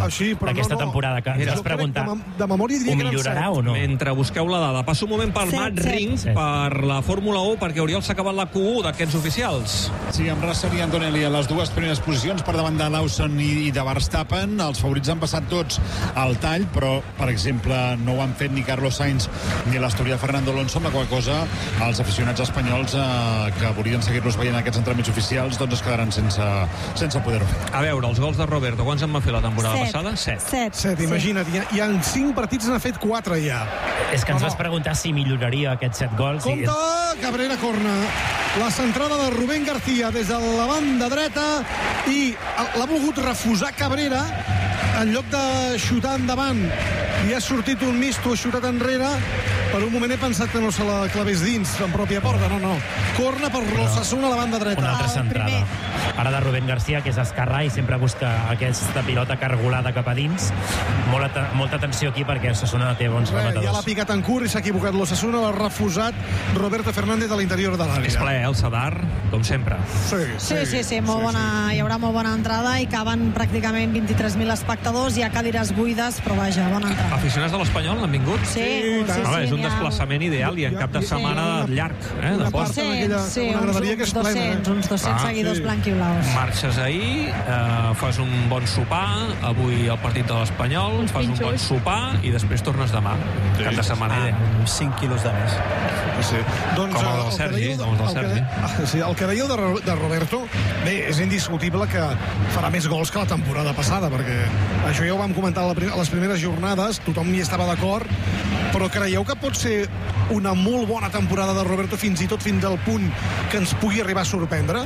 Speaker 3: sí, però
Speaker 6: d'aquesta
Speaker 3: no, no.
Speaker 6: temporada, que ens vas preguntar,
Speaker 3: de, de memòria diria
Speaker 6: ho
Speaker 3: que eren
Speaker 6: millorarà
Speaker 3: set.
Speaker 6: o no?
Speaker 1: Mentre busqueu la dada, passo un moment pel
Speaker 4: Set,
Speaker 1: Matt
Speaker 4: set.
Speaker 1: Ring
Speaker 6: Set.
Speaker 1: per la Fórmula u, perquè Oriol s'ha acabat la Q u d'aquests oficials.
Speaker 10: Sí, amb Russell i Antonelli a les dues primeres posicions per davant de Lawson i de Verstappen. Els favorits han passat tots al tall, però, per exemple, no ho han fet ni Carlos Sainz ni l'asturià Fernando Alonso, amb la qual cosa els aficionats espanyols eh, que volien seguir-los veient aquests entrenaments oficials doncs es quedaran sense, sense poder-ho fer.
Speaker 1: A veure, els gols de Roberto, quants en va fer la temporada
Speaker 4: Set.
Speaker 1: passada? Set.
Speaker 4: Set.
Speaker 3: Set, imagina't, i, i en cinc partits n'ha fet quatre ja.
Speaker 6: És que ens
Speaker 3: No,
Speaker 6: vas
Speaker 3: no.
Speaker 6: preguntar si milloraria aquests set gols.
Speaker 3: Compte, Cabrera corna. La centrada de Rubén García des de la banda dreta i l'ha volgut refusar Cabrera en lloc de xutar endavant. I ha sortit un misto, ha xutat enrere. Per un moment he pensat que no se la clavés dins en pròpia porta. No, no. Corna per l'Osasuna a la banda dreta.
Speaker 6: Una altra centrada. Ara de Rubén García, que és esquerrà i sempre busca aquesta pilota cargolada cap a dins. Molta, molta atenció aquí perquè Osasuna té bons
Speaker 3: Res,
Speaker 6: rematadors.
Speaker 3: ja l'ha picat en curt i s'ha equivocat l'Osasuna, l'ha refusat Roberto Fernández a l'interior de l'àrea.
Speaker 1: És ple, eh, el Sadar, com sempre.
Speaker 3: Sí,
Speaker 4: Sí, sí, sí, molt bona, hi haurà molt bona entrada i caben pràcticament vint-i-tres mil espectadors, hi ha cadires buides, però vaja, bona entrada.
Speaker 1: Aficionats de l'Espanyol han vingut?
Speaker 4: Sí, sí, sí,
Speaker 1: Home, és un
Speaker 4: n'hi ha-
Speaker 1: desplaçament ideal i en cap de setmana llarg, eh, de port.
Speaker 4: Sí, sí,
Speaker 3: una
Speaker 4: uns,
Speaker 3: graderia que
Speaker 4: uns
Speaker 3: és plena,
Speaker 4: dos-cents,
Speaker 3: eh?
Speaker 4: uns dos-cents
Speaker 1: Ah,
Speaker 4: seguidors
Speaker 1: sí.
Speaker 4: blanquiolaus.
Speaker 1: Marxes ahir, eh, fas un bon sopar, avui el partit de l'Espanyol, fas un bon sopar i després tornes demà. Sí. Cap de setmana ideal.
Speaker 7: Amb cinc quilos de més.
Speaker 3: Sí. Doncs,
Speaker 1: Com el
Speaker 3: eh,
Speaker 1: del
Speaker 3: que
Speaker 1: Sergi,
Speaker 3: dèieu de-
Speaker 1: com el del
Speaker 3: el que
Speaker 1: Sergi.
Speaker 3: de- ah, sí, el que dèieu de, Ro- de Roberto, bé, és indiscutible que farà més gols que la temporada passada, perquè això ja ho vam comentar a la prim- a les primeres jornades, tothom hi estava d'acord, però creieu que pot ser una molt bona temporada de Roberto fins i tot fins al punt que ens pugui arribar a sorprendre?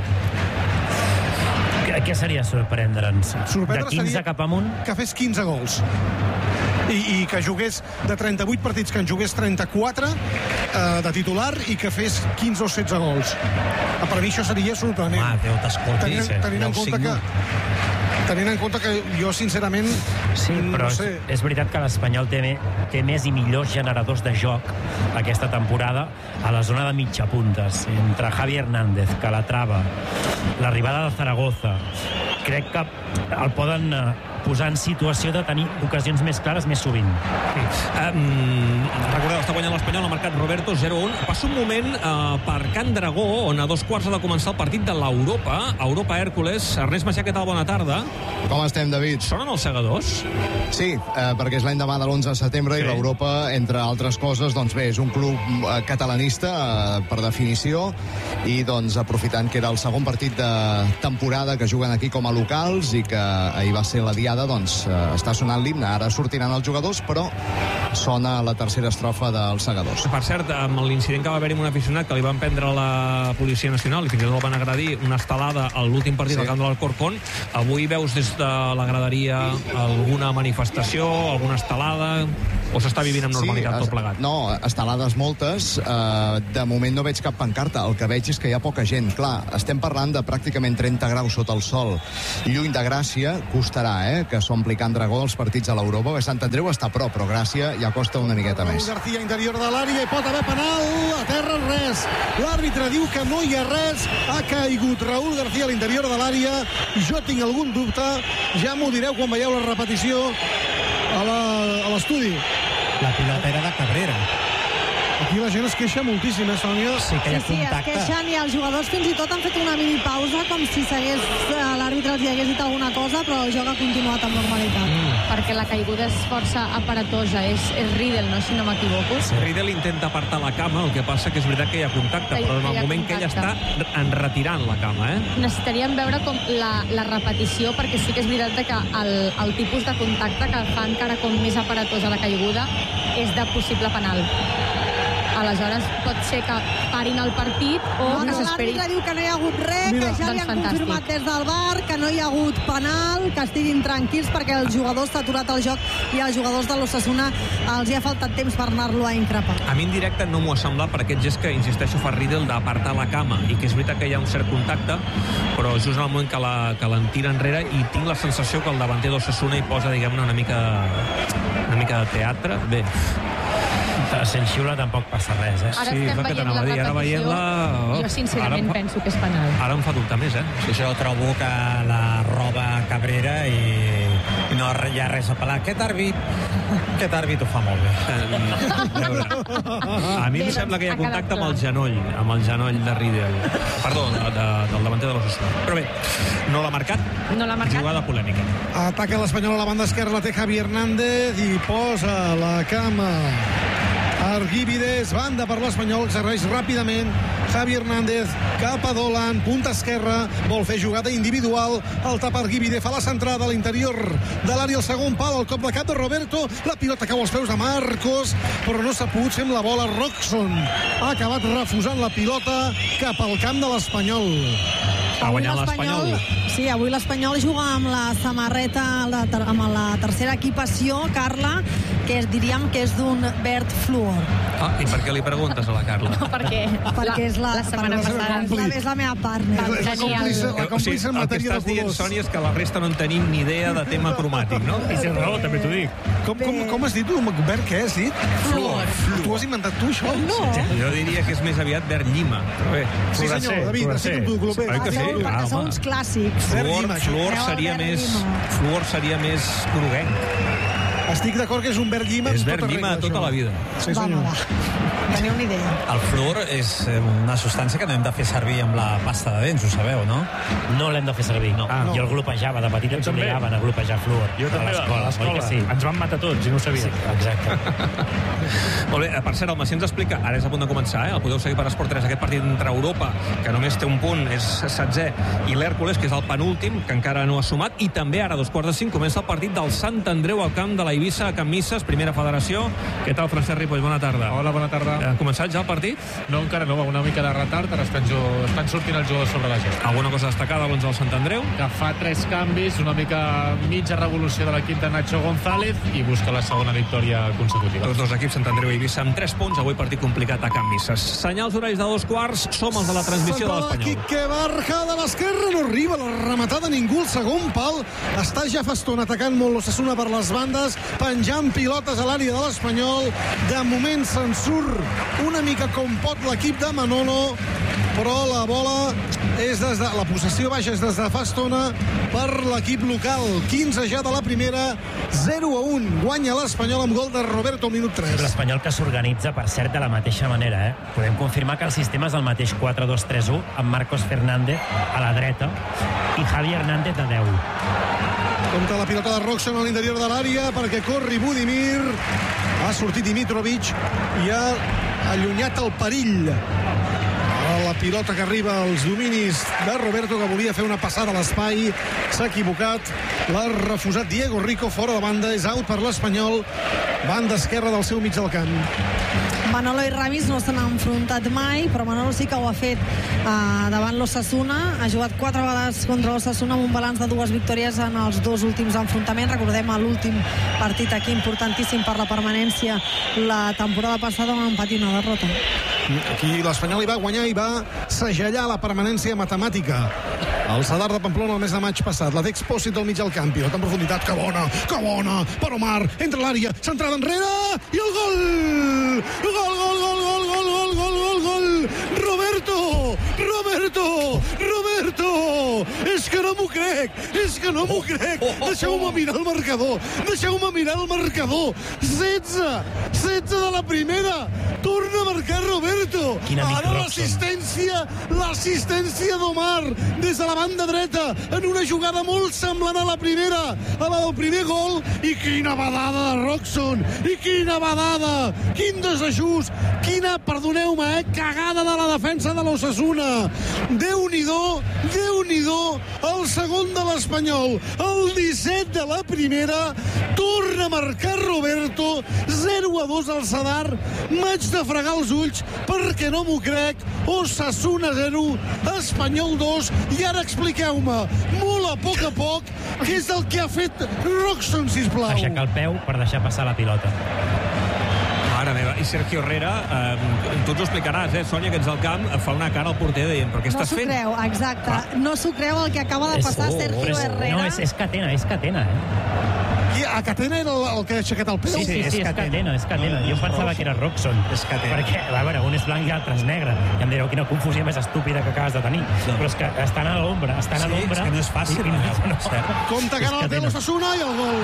Speaker 6: Què, què seria sorprendre'ns?
Speaker 3: Sorprendre
Speaker 6: De quinze
Speaker 3: seria
Speaker 6: cap amunt?
Speaker 3: Que fes quinze gols. I, i que jugués de trenta-vuit partits, que en jugués trenta-quatre eh, de titular i que fes quinze o setze gols. Ah, per mi això seria sorprenent.
Speaker 7: Home, Déu t'escolti.
Speaker 3: Tenint,
Speaker 7: Sí,
Speaker 3: tenint en
Speaker 7: deu
Speaker 3: compte
Speaker 7: cinc.
Speaker 3: que tenint en compte que jo sincerament
Speaker 6: Sí, però
Speaker 3: no sé.
Speaker 6: és, és veritat que l'Espanyol té, me, té més i millors generadors de joc aquesta temporada a la zona de mitja puntes, entre Javi Hernández, Calatrava, l'arribada de Zaragoza. Crec que el poden eh, posar en situació de tenir ocasions més clares més sovint.
Speaker 1: Um, recordeu, està guanyant l'Espanyol, ha marcat Roberto zero a un. Passa un moment uh, per Can Dragó, on a dos quarts ha de començar el partit de l'Europa. Europa Hèrcules. Ernest Macià, què tal? Bona tarda.
Speaker 17: Com estem, David?
Speaker 1: Sonen els segadors?
Speaker 17: Sí, eh, perquè és l'endemà de l'onze de setembre sí. I l'Europa, entre altres coses, doncs bé, és un club eh, catalanista, eh, per definició, i doncs aprofitant que era el segon partit de temporada que juguen aquí com a locals i que ahir va ser la diada, doncs eh, està sonant l'himne. Ara sortiran els jugadors, però sona la tercera estrofa dels segadors.
Speaker 1: Per cert, amb l'incident que va haver-hi amb un aficionat que li van prendre la Policia Nacional i fins i tot el van agredir, una estelada a l'últim partit sí. al camp de l'Alcorcón, avui veus des de la graderia alguna manifestació, alguna estelada, o s'està vivint amb normalitat
Speaker 17: sí,
Speaker 1: tot plegat?
Speaker 17: No, estelades moltes. Uh, de moment no veig cap pancarta. El que veig és que hi ha poca gent. Clar, estem parlant de pràcticament trenta graus sota el sol. Lluny de Gràcia, costarà, eh?, que s'ompli Can Dragó els partits a l'Europa. Bé, Sant Andreu està a prop, però Gràcia ja costa una miqueta més.
Speaker 3: García interior de l'àrea i pot haver penal. A terra res. L'àrbitre diu que no hi ha res. Ha caigut Raúl García a l'interior de l'àrea. Jo tinc algun dubte. Ja m'ho direu quan veieu la repetició a l'estudi.
Speaker 7: La pilota era de Cabrera.
Speaker 3: Aquí la gent es queixa moltíssim, eh, Sònia?
Speaker 7: Sí que hi ha
Speaker 4: Sí, sí, es queixen i els jugadors fins i tot han fet una mini pausa com si s'hagués l'àrbitre els hi hagués dit alguna cosa, però el joc ha continuat amb normalitat.
Speaker 5: Mm. Perquè la caiguda és força aparatosa, és, és Riedel, no? Si no m'equivoco.
Speaker 1: Sí. Riedel intenta apartar la cama, el que passa que és veritat que hi ha contacte,
Speaker 5: Que hi-
Speaker 1: però en
Speaker 5: que hi
Speaker 1: el
Speaker 5: ha
Speaker 1: moment que ell està
Speaker 5: contacte.
Speaker 1: enretirant la cama, eh?
Speaker 5: Necessitaríem veure com la, la repetició, perquè sí que és veritat que el, el tipus de contacte que fa encara com més aparatosa la caiguda és de possible penal. Aleshores, pot ser que parin el partit o
Speaker 4: No,
Speaker 5: que
Speaker 4: no,
Speaker 5: s'esperi...
Speaker 4: l'àrbitre diu que no hi ha hagut res,
Speaker 3: Mira.
Speaker 4: que ja li
Speaker 5: Doncs
Speaker 4: han
Speaker 5: fantàstic.
Speaker 4: confirmat des del bar, que no hi ha hagut penal, que estiguin tranquils perquè el jugador s'ha aturat el joc i als jugadors de l'Osasuna els hi ha faltat temps per anar-lo a increpar.
Speaker 1: A mi en directe no m'ho ha semblat per aquest gest que, insisteixo, fa Riedel d'apartar la cama i que és veritat que hi ha un cert contacte, però just en el moment que la, que l'entira enrere i tinc la sensació que el davanter d'Osasuna hi posa, diguem-ne, una mica, una mica de teatre. Bé,
Speaker 6: Sent xiula tampoc passa res, eh?
Speaker 5: Ara
Speaker 1: Sí, és
Speaker 5: estem
Speaker 1: el que
Speaker 5: veient
Speaker 1: t'anava
Speaker 5: la
Speaker 1: a dir, ara
Speaker 5: repetició.
Speaker 1: veient-la, oh,
Speaker 5: Jo, sincerament,
Speaker 1: ara em fa-
Speaker 5: penso que és penal.
Speaker 1: ara em fa dubtar més, eh?
Speaker 7: Sí, jo trobo que la roba Cabrera i no hi ha res a pelar. Aquest àrbit, aquest àrbit ho fa molt bé.
Speaker 1: A mi em sembla que hi ha contacte amb el genoll, amb el genoll de Riedel. Perdó, de, de, del davanter de l'Osasuna. Però bé, no l'ha marcat.
Speaker 5: No l'ha marcat.
Speaker 1: Jugada polèmica.
Speaker 3: Ataca l'Espanyol a la banda esquerra, la té Javi Hernández i posa la cama. Argíbides, banda per l'Espanyol, exerceix ràpidament Javi Hernández cap a Dolan, punta esquerra, vol fer jugada individual, el tapa Argíbides, fa la centrada a l'interior de l'àrea, el segon pal, el cop de cap de Roberto, la pilota cau als peus de Marcos, però no s'ha pogut fer amb la bola. Roxon ha acabat refusant la pilota cap al camp de l'Espanyol.
Speaker 1: Ha guanyat l'Espanyol.
Speaker 4: Sí, avui l'Espanyol juga amb la samarreta, la, amb la tercera equipació, Carla, que es, diríem que és d'un verd fluor.
Speaker 1: Ah, i per què li preguntes a la Carla?
Speaker 5: No, perquè,
Speaker 4: perquè és la,
Speaker 5: la setmana
Speaker 4: per,
Speaker 5: passada
Speaker 4: és la, és la meva partner.
Speaker 3: És la còmplice, la còmplice en matèria de
Speaker 1: El que estàs dient, Sònia, és que la resta no en tenim ni idea de tema cromàtic, no?
Speaker 2: I si raó, també t'ho dic.
Speaker 3: Com, com, com has dit tu? Verd què has dit?
Speaker 1: Fluor.
Speaker 3: Tu has inventat tu, això?
Speaker 4: No.
Speaker 1: Jo diria que és més aviat verd llima. Però bé.
Speaker 3: Sí, senyor, David, estic amb tu, Glopé.
Speaker 1: Oi que sí?
Speaker 4: Perquè
Speaker 1: Ah,
Speaker 4: són
Speaker 1: home.
Speaker 4: uns clàssics.
Speaker 1: Fluor, fluor seria
Speaker 4: Verd
Speaker 1: més...
Speaker 4: llima.
Speaker 1: Fluor seria més groguenc.
Speaker 3: Estic d'acord que és un verd llima.
Speaker 1: És verd llima tota la vida.
Speaker 3: Sí,
Speaker 4: Va,
Speaker 3: senyor.
Speaker 4: va, va. Teniu una idea.
Speaker 7: El fluor és una substància que no hem de fer servir amb la pasta de dents, ho sabeu, no?
Speaker 6: No l'hem de fer servir, no.
Speaker 2: Ah, no.
Speaker 6: Jo el glopejava, de petit ens
Speaker 2: també.
Speaker 6: obligaven a glopejar fluor.
Speaker 2: Jo també, a l'escola.
Speaker 6: Sí.
Speaker 2: Ens van matar tots i no ho sabia.
Speaker 6: Sí, exacte.
Speaker 1: Molt bé, per cert, el Macià ens explica, ara és a punt de començar, eh? El podeu seguir per Esport tres, aquest partit entre Europa, que només té un punt, és setzè, i l'Hèrcules, que és el penúltim, que encara no ha sumat, i també ara, a dos quarts de cinc, comença el partit del Sant Andreu al camp de la Eivissa, a Can Misses, primera federació. Què tal, Francesc Ripoll? Bona tarda.
Speaker 18: Hola, bona tarda.
Speaker 1: Ha començat ja el partit?
Speaker 18: No, encara no, va una mica de retard, ara estan, estan sortint els jugadors sobre la gesta.
Speaker 1: Alguna cosa destacada, doncs, del Sant Andreu?
Speaker 18: Que fa tres canvis, una mica mitja revolució de l'equip de Nacho González i busca la segona victòria consecutiva.
Speaker 1: Tots dos equips, Sant Andreu i Eivissa, amb tres punts, avui partit complicat a Can Misses. Senyals horaris de dos quarts, som els de la transmissió de l'Espanyol.
Speaker 3: Quique Barja de l'esquerra, no arriba la rematada ningú, el segon pal està ja fa estona atacant molt l'Osasuna per les bandes, penjant pilotes a l'àrea de l'Espanyol. De moment se'n surt una mica com pot l'equip de Manolo, però la bola és des de... la possessió baixa és des de fa estona per l'equip local. quinze ja de la primera, zero a un. Guanya l'Espanyol amb gol de Roberto al minut tres.
Speaker 6: L'Espanyol que s'organitza, per cert, de la mateixa manera, eh? Podem confirmar que el sistema és el mateix quatre dos tres u, amb Marcos Fernández a la dreta i Javi Hernández de deu.
Speaker 3: Compte la pilota de Roxon a l'interior de l'àrea perquè corri Budimir. Ha sortit Dimitrovic i ha allunyat el perill. La pilota que arriba als dominis de Roberto, que volia fer una passada a l'espai, s'ha equivocat, l'ha refusat Diego Rico, fora de banda, és out per l'Espanyol, banda esquerra del seu mig del camp.
Speaker 4: Manolo i Ramis no s'han enfrontat mai, però Manolo sí que ho ha fet uh, davant l'Osasuna. Ha jugat quatre vegades contra l'Osasuna amb un balanç de dues victòries en els dos últims enfrontaments. Recordem l'últim partit aquí importantíssim per la permanència la temporada passada, un empat i una derrota.
Speaker 3: Aquí l'Espanyol hi va guanyar i va segellar la permanència matemàtica. El Sadar de Pamplona el mes de maig passat. La té Expósito al mig del camp. Pilota en profunditat. Que bona, que bona. Per Omar. Entra a l'àrea. Centrada enrere. I el gol! Gol, gol, gol, gol, gol, gol, gol, gol, gol. Roberto! Roberto! Roberto! És que no m'ho crec. És que no m'ho crec. Deixeu-me mirar el marcador. Deixeu-me mirar el marcador. setze. setze de la primera. Torna a marcar Roberto. Ara l'assistència, l'assistència d'Omar des de la banda dreta en una jugada molt semblant a la primera, a la del primer gol. I quina badada de Roxon, i quina badada, quin desajust, quina, perdoneu-me, eh, cagada de la defensa de l'Osasuna. Déu-n'hi-do, Déu-n'hi-do, el segon de l'Espanyol, el disset de la primera, torna a marcar Roberto, zero a dos al Sadar. M'haig de fregar els ulls perquè no m'ho crec. Osasuna zero, Espanyol dos, i ara expliqueu-me, molt a poc a poc, què és el que ha fet Roxon, sisplau.
Speaker 6: Aixecar el peu per deixar passar la pilota.
Speaker 1: Mare meva, i Sergio Herrera, eh, tu ens ho explicaràs, eh, Sònia, que ets al camp, fa una cara al porter dient, però què
Speaker 4: No
Speaker 1: estàs
Speaker 4: s'ho
Speaker 1: fent?
Speaker 4: creu, exacte. No s'ho creu el que acaba de passar
Speaker 6: És-
Speaker 4: Sergio
Speaker 6: però és-
Speaker 4: Herrera.
Speaker 6: No, és, és catena, és catena, eh?
Speaker 3: I a Catena era el, el que ha aixecat el peu?
Speaker 6: Sí, sí, sí, és Catena, és Catena. Jo pensava que era Roxon. És Catena. Perquè, a veure, un és blanc i l'altre és negre. I em direu, quina confusió més estúpida que acabes de tenir. Però és que estan a l'ombra, estan a l'ombra.
Speaker 7: Sí, és que no és fàcil.
Speaker 6: I, no, no,
Speaker 3: Compte que ara té l'Osasuna i el gol.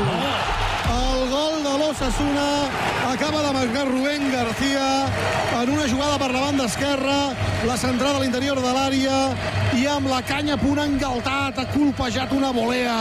Speaker 3: El gol de l'Osasuna acaba de marcar Rubén García en una jugada per la banda esquerra, la centrada a l'interior de l'àrea i amb la canya a punt engaltat ha colpejat una volea.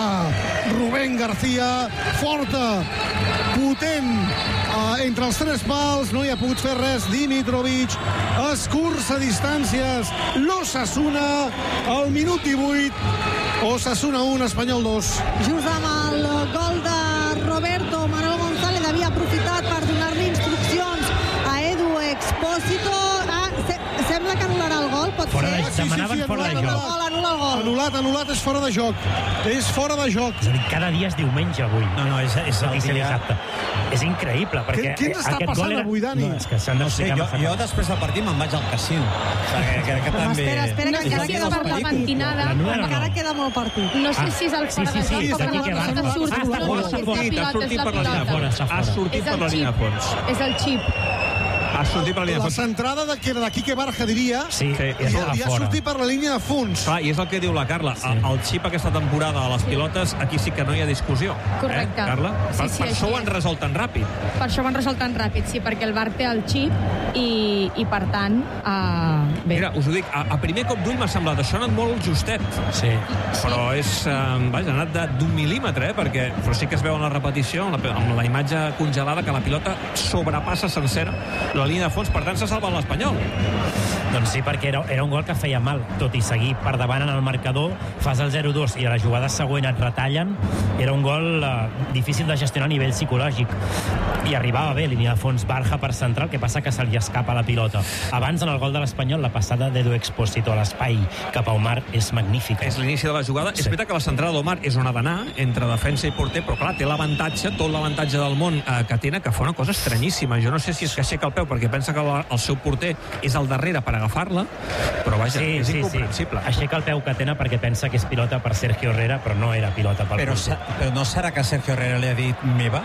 Speaker 3: Rubén García, forta, potent, eh, entre els tres pals, no hi ha pogut fer res Dimitrovic, escurça distàncies l'Osasuna al minut divuit, Osasuna un, Espanyol dos.
Speaker 4: Just amb el gol de Roberto, Manolo González havia aprofitat per donar-li instruccions a Edu Expósito. Ah, se sembla que anul·larà el gol, pot
Speaker 6: fora
Speaker 4: ser?
Speaker 6: de, demanaven sí, sí, sí, fora de joc.
Speaker 4: Anul·la el gol.
Speaker 3: Anul·lat, anul·lat, és fora de joc. És fora de joc.
Speaker 6: És a dir, cada dia és diumenge avui.
Speaker 7: No, no, és, és el dia...
Speaker 6: dissabte. És increïble, perquè
Speaker 3: Què, què ens està
Speaker 6: aquest
Speaker 3: passant
Speaker 6: gol era...
Speaker 3: avui, Dani?
Speaker 6: No, és que s'han
Speaker 7: No sé, jo, jo després del partit me'n vaig al casino. O sigui, que, que també...
Speaker 4: Espera, espera, que encara queda
Speaker 5: per la matinada.
Speaker 4: Encara queda molt partit.
Speaker 5: No sé si és el fora de joc
Speaker 6: sí,
Speaker 5: o per
Speaker 6: sí,
Speaker 5: la
Speaker 6: sí,
Speaker 5: pilota
Speaker 6: sí,
Speaker 5: surt.
Speaker 6: sí, sí,
Speaker 1: Ha sortit per la línia de fons. Ha sortit per la línia de fons.
Speaker 5: És el xip.
Speaker 1: Ha sortit per la línia de
Speaker 3: La
Speaker 1: fons.
Speaker 3: centrada de, que era de Quique Barja, diria,
Speaker 6: Sí,
Speaker 1: Sí,
Speaker 3: i,
Speaker 6: és
Speaker 3: i ha
Speaker 6: fora.
Speaker 3: sortit per la línia de fons.
Speaker 1: Clar, i és el que diu la Carla.
Speaker 6: Sí.
Speaker 1: El, el xip aquesta temporada a les pilotes, aquí sí que no hi ha discussió.
Speaker 5: Correcte.
Speaker 1: Eh, Carla?
Speaker 5: Sí,
Speaker 1: Per,
Speaker 5: sí,
Speaker 1: per
Speaker 5: així
Speaker 1: això ho
Speaker 5: és.
Speaker 1: han resolt tan ràpid.
Speaker 5: Per això ho han resolt tan ràpid, sí, perquè el bar té el xip i, i per tant, uh, bé.
Speaker 1: Mira, us ho dic, a, a primer cop d'ull m'ha semblat, això ha anat molt justet.
Speaker 6: Sí.
Speaker 1: Però és, eh, vaja, ha anat de- d'un mil·límetre, eh, perquè, però sí que es veu en la repetició, amb la, amb la imatge congelada, que la pilota sobrepassa sencera la línia de fons, per tant s'ha salvat l'Espanyol.
Speaker 6: Doncs sí, perquè era, era un gol que feia mal, tot i seguir per davant en el marcador, fas el zero dos i a la jugada següent et retallen, era un gol eh, difícil de gestionar a nivell psicològic. I arribava bé, línia de fons Barja per central, que passa que se li escapa la pilota. Abans, en el gol de l'Espanyol, la passada d'Edu Expósito a l'espai cap a Omar és magnífica.
Speaker 1: És l'inici de la jugada. Sí. És veritat que la centrada d'Omar és on ha d'anar, entre defensa i porter, però clar, té l'avantatge, tot l'avantatge del món eh, que tenen, que fa una cosa estranyíssima. Jo no sé si és que aixeca el peu perquè pensa que la, el seu porter és al darrere per agafar-la, però vaja,
Speaker 6: Sí,
Speaker 1: és
Speaker 6: sí, sí.
Speaker 1: incomprensible.
Speaker 6: Aixeca el peu Catena perquè pensa que és pilota per Sergio Herrera, però no era pilota pel
Speaker 7: Però,
Speaker 6: porter.
Speaker 7: sa- però no serà que Sergio Herrera li ha dit meva?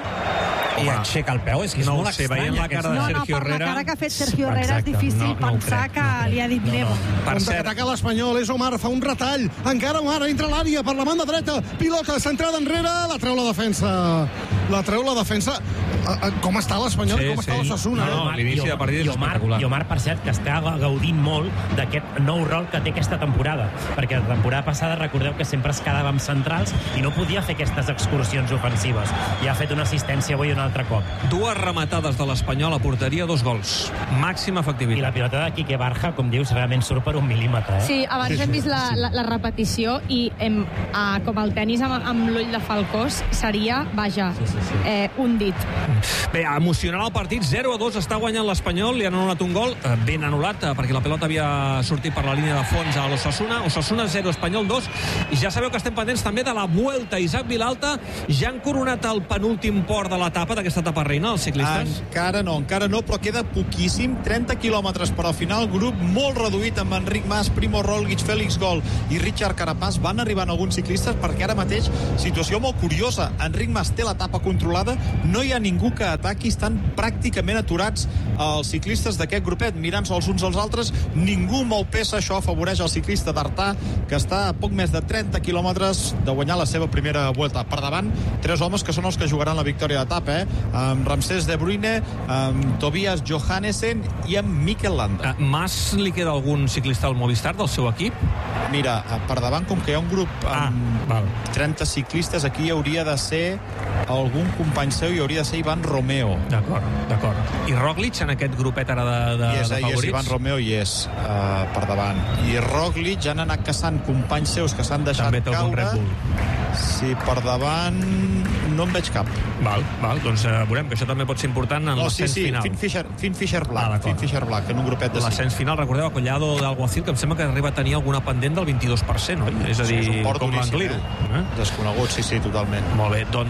Speaker 7: I
Speaker 1: Home,
Speaker 7: aixeca el peu? És que és
Speaker 1: no ho
Speaker 7: molt
Speaker 1: sé,
Speaker 7: estrany.
Speaker 1: veient la
Speaker 7: aquest-
Speaker 1: cara de
Speaker 4: No, no,
Speaker 1: Sergio
Speaker 4: per la
Speaker 1: Herrera...
Speaker 4: cara que ha fet Sergio Herrera
Speaker 6: Exacte,
Speaker 4: és difícil
Speaker 6: no- no ho
Speaker 4: pensar
Speaker 6: crec,
Speaker 4: que
Speaker 6: no.
Speaker 4: li ha dit
Speaker 6: No,
Speaker 4: meva.
Speaker 6: no.
Speaker 1: Per
Speaker 3: Compte que
Speaker 1: cert,
Speaker 3: ataca l'Espanyol, és Omar, fa un retall, encara Omar entra a l'àrea per la banda dreta, pilota centrada enrere, la treu la defensa, la treu la defensa. Eh, eh, Com està l'Espanyol
Speaker 1: Sí,
Speaker 3: i com està
Speaker 1: sí.
Speaker 3: l'Osasuna?
Speaker 1: No, no,
Speaker 3: eh?
Speaker 1: l'inici de partit és
Speaker 6: i Omar,
Speaker 1: espectacular.
Speaker 6: I Omar, per cert, que està gaudint molt d'aquest nou rol que té aquesta temporada, perquè la temporada passada recordeu que sempre es quedava amb centrals i no podia fer aquestes excursions ofensives. I ha fet una assistència avui un altre cop.
Speaker 1: dues rematades de l'Espanyol a porteria, dos gols. Màxima
Speaker 6: I
Speaker 1: efectivitat.
Speaker 6: la pilota de Quique Barja, com dius, realment surt per un mil·límetre. Eh?
Speaker 5: Sí, abans hem vist la, la, la repetició i hem, uh, com el tennis amb, amb l'ull de Falcós seria, vaja,
Speaker 6: Sí, sí, sí.
Speaker 5: Eh, un dit.
Speaker 1: Bé, emocionant el partit, zero a dos, està guanyant l'Espanyol, li han anul·lat un gol, eh, ben anul·lat, eh, perquè la pilota havia sortit per la línia de fons a l'Osasuna. Osasuna zero, Espanyol dos, i ja sabeu que estem pendents també de la Vuelta. Isaac Vilalta, ja han coronat el penúltim port de l'etapa, d'aquesta etapa reina, els ciclistes?
Speaker 10: Encara no, encara no, però queda poquíssim, trenta quilòmetres per al final, grup molt reduït amb Enric Mas, Primo Roglic, Félix Gol i Richard Carapaz. Van arribant alguns ciclistes perquè ara mateix situació molt curiosa. Enric Mas té l'etapa controlada, no hi ha ningú que ataqui, estan pràcticament aturats els ciclistes d'aquest grupet, mirant-se els uns als altres, ningú mou peça, això afavoreix el ciclista d'Artà, que està a poc més de trenta quilòmetres de guanyar la seva primera Vuelta. Per davant, tres homes que són els que jugaran la victòria d'etapa, eh? Amb Ramsès de Bruyne, amb Tobias Johannesen i amb Mikel Landa.
Speaker 1: Uh, Mas li queda algun ciclista al Movistar del seu equip?
Speaker 10: Mira, per davant, com que hi ha un grup amb
Speaker 1: Ah, val.
Speaker 10: trenta ciclistes, aquí hi hauria de ser algun company seu, hi hauria de ser Ivan Romeo.
Speaker 1: D'acord, d'acord. I Roglic en aquest grupet ara de, de,
Speaker 10: I és,
Speaker 1: de
Speaker 10: eh, i és
Speaker 1: favorits?
Speaker 10: Ivan Romeo i és uh, per davant. I Roglic ja han anat caçant companys seus que s'han deixat
Speaker 1: També té algun
Speaker 10: caure.
Speaker 1: Red Bull.
Speaker 10: Sí, per davant no en veig cap.
Speaker 1: Val, val, doncs uh, veurem que això també pot ser important en
Speaker 10: No, sí,
Speaker 1: l'ascens
Speaker 10: sí,
Speaker 1: final.
Speaker 10: Finn Fisher, Finn Fisher Black,
Speaker 1: Ah, d'acord.
Speaker 10: Finn Fisher Black, en un grupet de cinc.
Speaker 1: L'ascens final, recordeu, a Collado d'Alguacil, que em sembla que arriba a tenir alguna pendent del vint-i-dos per cent, oi? És a
Speaker 10: Sí,
Speaker 1: dir,
Speaker 10: és un port
Speaker 1: com
Speaker 10: duríssim,
Speaker 1: l'Angliru.
Speaker 10: eh? Desconegut, sí, sí, totalment.
Speaker 1: Molt bé, doncs vint-i-vuit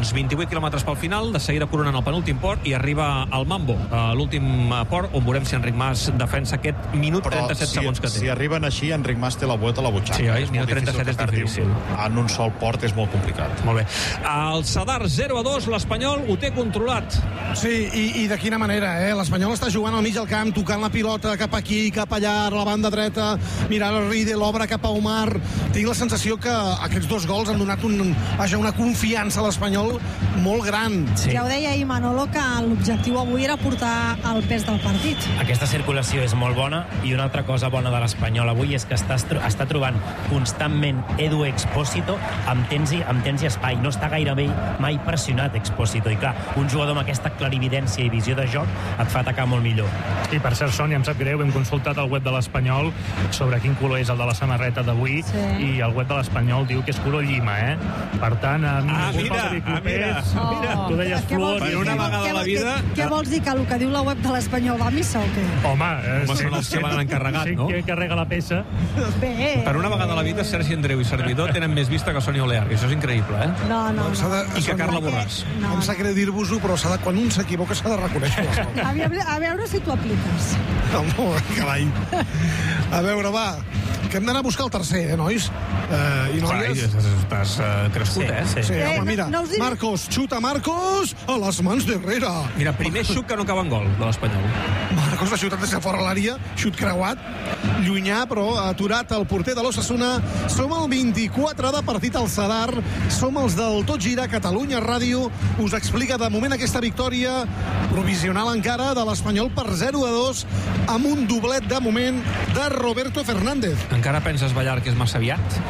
Speaker 1: quilòmetres pel final, de seguida coronen el penúltim port i arriba al Mambo, l'últim port, on veurem si Enric Mas defensa aquest minut
Speaker 10: Però
Speaker 1: trenta-set
Speaker 10: si,
Speaker 1: segons que té.
Speaker 10: Si arriben així, Enric Mas té la vuelta a la butxaca.
Speaker 1: Sí, oi?
Speaker 10: És
Speaker 1: minut
Speaker 10: molt
Speaker 1: trenta-set és difícil.
Speaker 10: En un sol port és molt complicat.
Speaker 1: Molt bé. El Sadar zero a dos, l'Espanyol ho té controlat.
Speaker 3: Sí, i, i de quina manera, eh? L'Espanyol està jugant al mig del camp, tocant la pilota cap aquí, cap allà, a la banda dreta, mirant el Ride, l'obre cap a Omar. Tinc la sensació que aquests dos gols han donat un, vaja, una confiança a l'Espanyol molt gran.
Speaker 4: Sí. Ja ho deia ahir Manolo, que l'objectiu avui era portar el pes del partit.
Speaker 6: Aquesta circulació és molt bona, i una altra cosa bona de l'Espanyol avui és que està, està trobant constantment Edu Expósito amb temps, i, amb temps i espai. No està gairebé mai pressionat Expósito, i clar, un jugador amb aquesta clarividència i visió de joc et fa atacar molt millor.
Speaker 2: I per cert, Sònia, em sap greu, hem consultat el web de l'Espanyol sobre quin color és el de la samarreta d'avui, sí. I el web de l'Espanyol diu que és color llima, eh? Per tant, a mi
Speaker 1: ah, mira, ah, mira,
Speaker 2: oh, mira. Tu deies flor.
Speaker 1: Per una vegada a la vida...
Speaker 4: Què, què vols dir, que el que diu la web de l'Espanyol va a missa o què?
Speaker 2: Home, eh,
Speaker 1: Home són els que l'han encarregat, no?
Speaker 2: Sí, que carrega la peça.
Speaker 4: Bé.
Speaker 1: Per una vegada a la vida, Sergi Andreu i Servidor tenen més vista que Sònia Olear, i això és increïble, eh?
Speaker 4: No, no, no.
Speaker 3: De,
Speaker 1: I que Carla Borràs.
Speaker 3: No. Em sap greu dir-vos-ho, però de, quan un s'equivoca s'ha de reconèixer les coses.
Speaker 4: A veure, a veure si t'ho apliques.
Speaker 3: No, carai. A veure, va, que hem d'anar a buscar el tercer, eh, nois? Eh, I noies...
Speaker 1: Clar, estàs uh, crescut,
Speaker 3: sí,
Speaker 1: eh?
Speaker 3: Sí, sí
Speaker 4: eh,
Speaker 3: home, mira, no, no Marcos, xuta Marcos, a les mans d'Herrera.
Speaker 1: Mira, primer xut que no acaba en gol de l'Espanyol.
Speaker 3: Marcos ha xutat des de fora l'àrea, xut creuat, llunyà, però ha aturat el porter de l'Ossassuna. Som el vint-i-quatre de partit al Sadar, som els del Tot Gira, Catalunya Ràdio. Us explica de moment aquesta victòria provisional encara de l'Espanyol per zero a dos, amb un doblet de moment de Roberto Fernández.
Speaker 1: Encara penses, Ballar, que és massa aviat?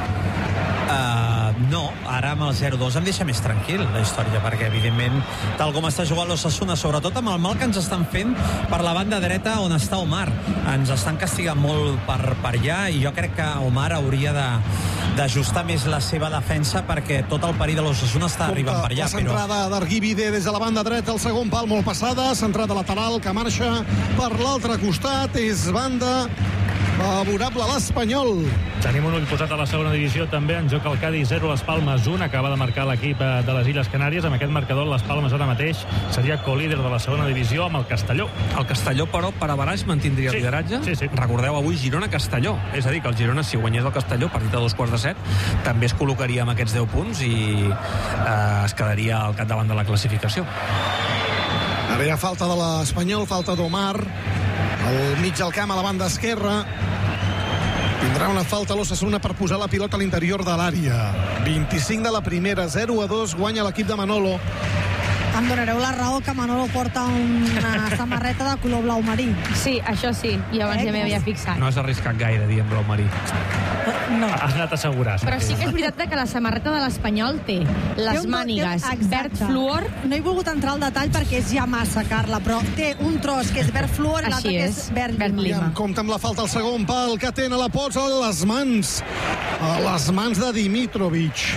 Speaker 7: Uh, no, ara amb el zero dos em deixa més tranquil la història, perquè evidentment tal com està jugant l'Ossassuna, sobretot amb el mal que ens estan fent per la banda dreta on està Omar, ens estan castigant molt per, per allà, i jo crec que Omar hauria de d'ajustar més la seva defensa, perquè tot el perill de l'Ossassuna està Compte, arribant per allà.
Speaker 3: La centrada però... d'Argibide des de la banda dreta, el segon pal molt passada, centrada lateral que marxa per l'altre costat, és banda favorable a l'Espanyol.
Speaker 2: Tenim un ull posat a la segona divisió també, en joc el Cádiz zero, les Palmes un, acaba de marcar l'equip de les Illes Canàries. Amb aquest marcador, les Palmes ara mateix seria co-líder de la segona divisió amb el Castelló.
Speaker 1: El Castelló, però, per avaraix mantindria
Speaker 2: sí,
Speaker 1: el lideratge.
Speaker 2: Sí, sí.
Speaker 1: Recordeu avui Girona-Castelló. És a dir, que el Girona, si guanyés el Castelló, partit a dos quarts de set, també es col·locaria amb aquests deu punts i eh, es quedaria al capdavant de la classificació.
Speaker 3: Ara hi ha falta de l'Espanyol, falta d'Omar, al mig del camp, a la banda esquerra. Tindrà una falta a l'Ossassuna per posar la pilota a l'interior de l'àrea. vint-i-cinc de la primera, zero a dos, guanya l'equip de Manolo.
Speaker 4: Em donareu la raó que Manolo porta una samarreta de color blau marí.
Speaker 5: Sí, això sí, i abans eh, ja m'hi havia fixat.
Speaker 1: No has arriscat gaire, diem blau marí.
Speaker 4: No.
Speaker 2: Has anat a assegurar.
Speaker 5: Però sí que és veritat que la samarreta de l'Espanyol té les mànigues verd fluor.
Speaker 4: No he volgut entrar al detall perquè és ja massa, Carla, però té un tros que és verd fluor i l'altre que és verd, verd lima.
Speaker 3: Compte amb la falta al segon pal, que tena la posa a les mans. A les mans de Dimitrovic.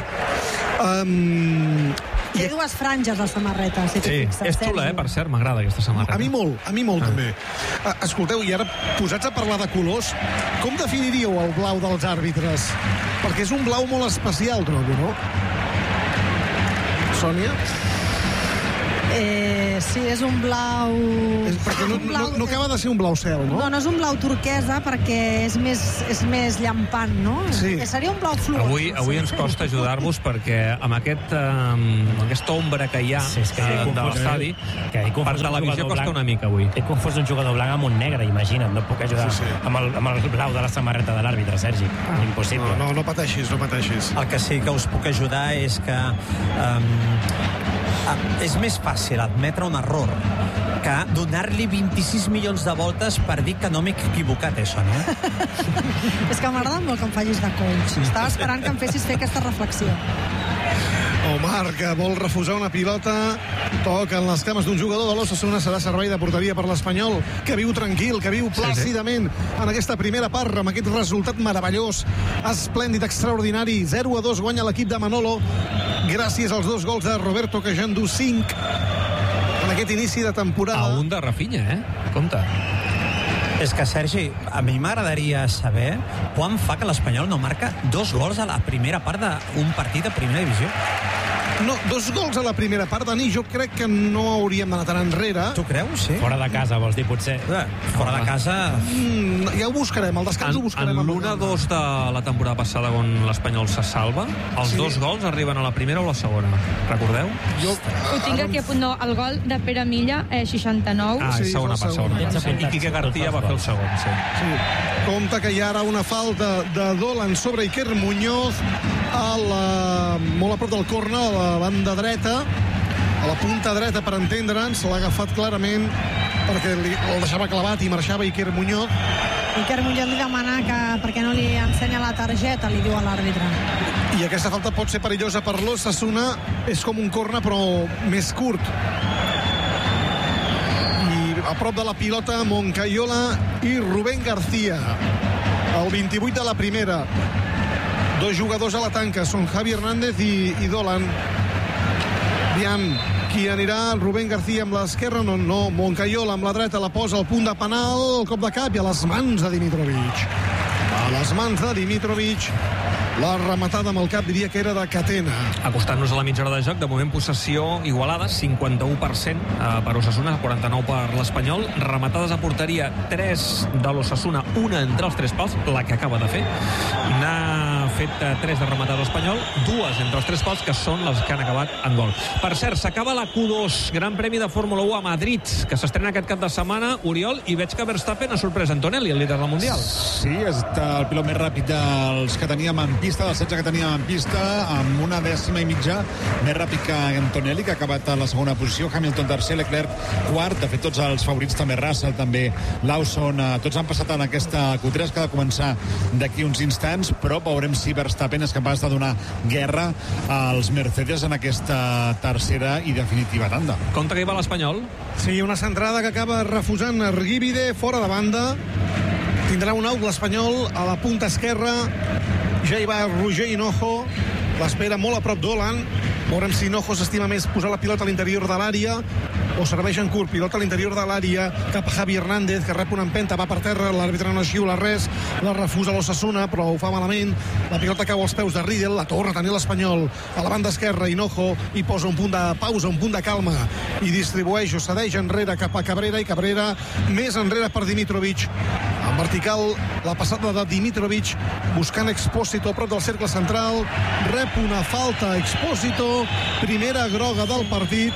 Speaker 3: Um...
Speaker 4: Té dues franges a la samarreta, si
Speaker 1: sí, fixes, és xula, eh, per cert, m'agrada aquesta samarreta.
Speaker 3: A mi molt, a mi molt ah. també. Uh, escolteu, i ara posats a parlar de colors, com definiríeu el blau dels àrbitres? Perquè és un blau molt especial, trobo, no? Sònia?
Speaker 4: Eh, sí, és un blau...
Speaker 3: És perquè no, blau... no, no acaba de ser un blau cel, no?
Speaker 4: No, no és un blau turquesa perquè és més, és més llampant, no?
Speaker 3: Sí.
Speaker 4: Seria un blau fluor.
Speaker 1: Avui, avui ens costa ajudar-vos perquè amb aquest, um, aquesta ombra que hi ha sí, que uh, de l'estadi, per televisió costa una mica avui.
Speaker 6: He confós un jugador blanc amb un negre, imagina't, no puc ajudar sí, sí. Amb, el, amb el blau de la samarreta de l'àrbitre, Sergi. Ah. Impossible.
Speaker 3: No, no, no pateixis, no pateixis.
Speaker 7: El que sí que us puc ajudar és que um, és més fàcil admetre un error que donar-li vint-i-sis milions de voltes per dir que no m'he equivocat, això, no?
Speaker 4: És que m'agrada molt que em fallis de coach. Estava esperant que em fessis fer aquesta reflexió.
Speaker 3: Omar, que vol refusar una pilota, toca en les cames d'un jugador de l'Ossassuna, serà servei de porteria per l'Espanyol, que viu tranquil, que viu plàcidament en aquesta primera part, amb aquest resultat meravellós, esplèndid, extraordinari. zero a dos guanya l'equip de Manolo, gràcies als dos gols de Roberto, que ja en du cinc en aquest inici de temporada.
Speaker 1: A un de Rafinha, eh? Compte.
Speaker 7: És que, Sergi, a mi m'agradaria saber quan fa que l'Espanyol no marca dos gols a la primera part d'un partit de primera divisió.
Speaker 3: No, dos gols a la primera part, Dani, jo crec que no hauríem d'anar tan enrere.
Speaker 7: Tu creus, sí?
Speaker 6: Fora de casa, vols dir, potser?
Speaker 7: Eh, fora de casa...
Speaker 3: Mm, ja ho buscarem, el descans
Speaker 1: en,
Speaker 3: ho buscarem.
Speaker 1: En l'u a dos de la temporada passada, on l'Espanyol se salva, els sí. dos gols arriben a la primera o la segona. Recordeu?
Speaker 3: Jo...
Speaker 5: Ho tinc aquí a punt, no, el gol de Pere Milla, eh, seixanta-nou.
Speaker 1: Ah, és segona part, segona part. Sí. I Quique García va fer el segon, sí.
Speaker 3: sí. Compte que hi ha ara una falta de Dolan sobre Iker Muñoz a la... molt a prop del corner, a la banda dreta, a la punta dreta, per entendre'ns. L'ha agafat clarament perquè li, el deixava clavat i marxava Iker Muñoz.
Speaker 4: Iker Muñoz li demana que perquè no li ensenya la targeta, li diu a l'àrbitre.
Speaker 3: I aquesta falta pot ser perillosa per l'Osasuna. És com un corner, però més curt. I a prop de la pilota, Moncayola i Rubén García. El vint-i-vuit de la primera. Dos jugadors a la tanca, són Javi Hernández i, i Dolan. Aviam, qui anirà? Rubén García amb l'esquerra, no, no, Moncayola amb la dreta, la posa al punt de penal, el cop de cap i a les mans de Dimitrovic. A les mans de Dimitrovic, la rematada amb el cap diria que era de Catena.
Speaker 1: Acostant-nos a la mitja hora de joc, de moment possessió igualada, cinquanta-u per cent per Osasuna, quaranta-nou per l'Espanyol. Rematades a porteria, tres de l'Osasuna, una entre els tres pals, la que acaba de fer. N'ha fet tres de rematada l'Espanyol, dues entre els tres pals, que són les que han acabat en gol. Per cert, s'acaba la Q dos, Gran Premi de Fórmula u a Madrid, que s'estrena aquest cap de setmana, Oriol, i veig que Verstappen ha sorprès Antonelli, el líder del Mundial.
Speaker 10: Sí, és el pilot més ràpid dels que teníem en pista, dels setze que teníem en pista, amb una dècima i mitja més ràpid que Antonelli, que ha acabat a la segona posició. Hamilton tercer, Leclerc quart. De fet, tots els favorits, també Russell, també Lawson, tots han passat en aquesta Q tres, que ha de començar d'aquí uns instants, però veurem si Verstappen és capaç de donar guerra als Mercedes en aquesta tercera i definitiva tanda.
Speaker 1: Compte que hi va l'Espanyol.
Speaker 3: Sí, una centrada que acaba refusant Argívide, fora de banda. Tindrà un out l'Espanyol a la punta esquerra. Ja hi va Roger Hinojo, l'espera molt a prop d'Olan. Veurem si Hinojo s'estima més posar la pilota a l'interior de l'àrea o serveix en curt. Pilota a l'interior de l'àrea cap a Javi Hernández, que rep una empenta, va per terra, l'àrbitre no xiula res, la refusa l'Osasuna, però ho fa malament. La pilota cau als peus de Riedel, la torna a tenir l'Espanyol a la banda esquerra. Hinojo i posa un punt de pausa, un punt de calma i distribueix o cedeix enrere cap a Cabrera, i Cabrera més enrere per Dimitrovic. En vertical, la passada de Dimitrovic buscant Expósito a prop del cercle central, rep una falta Expósito, primera groga del partit.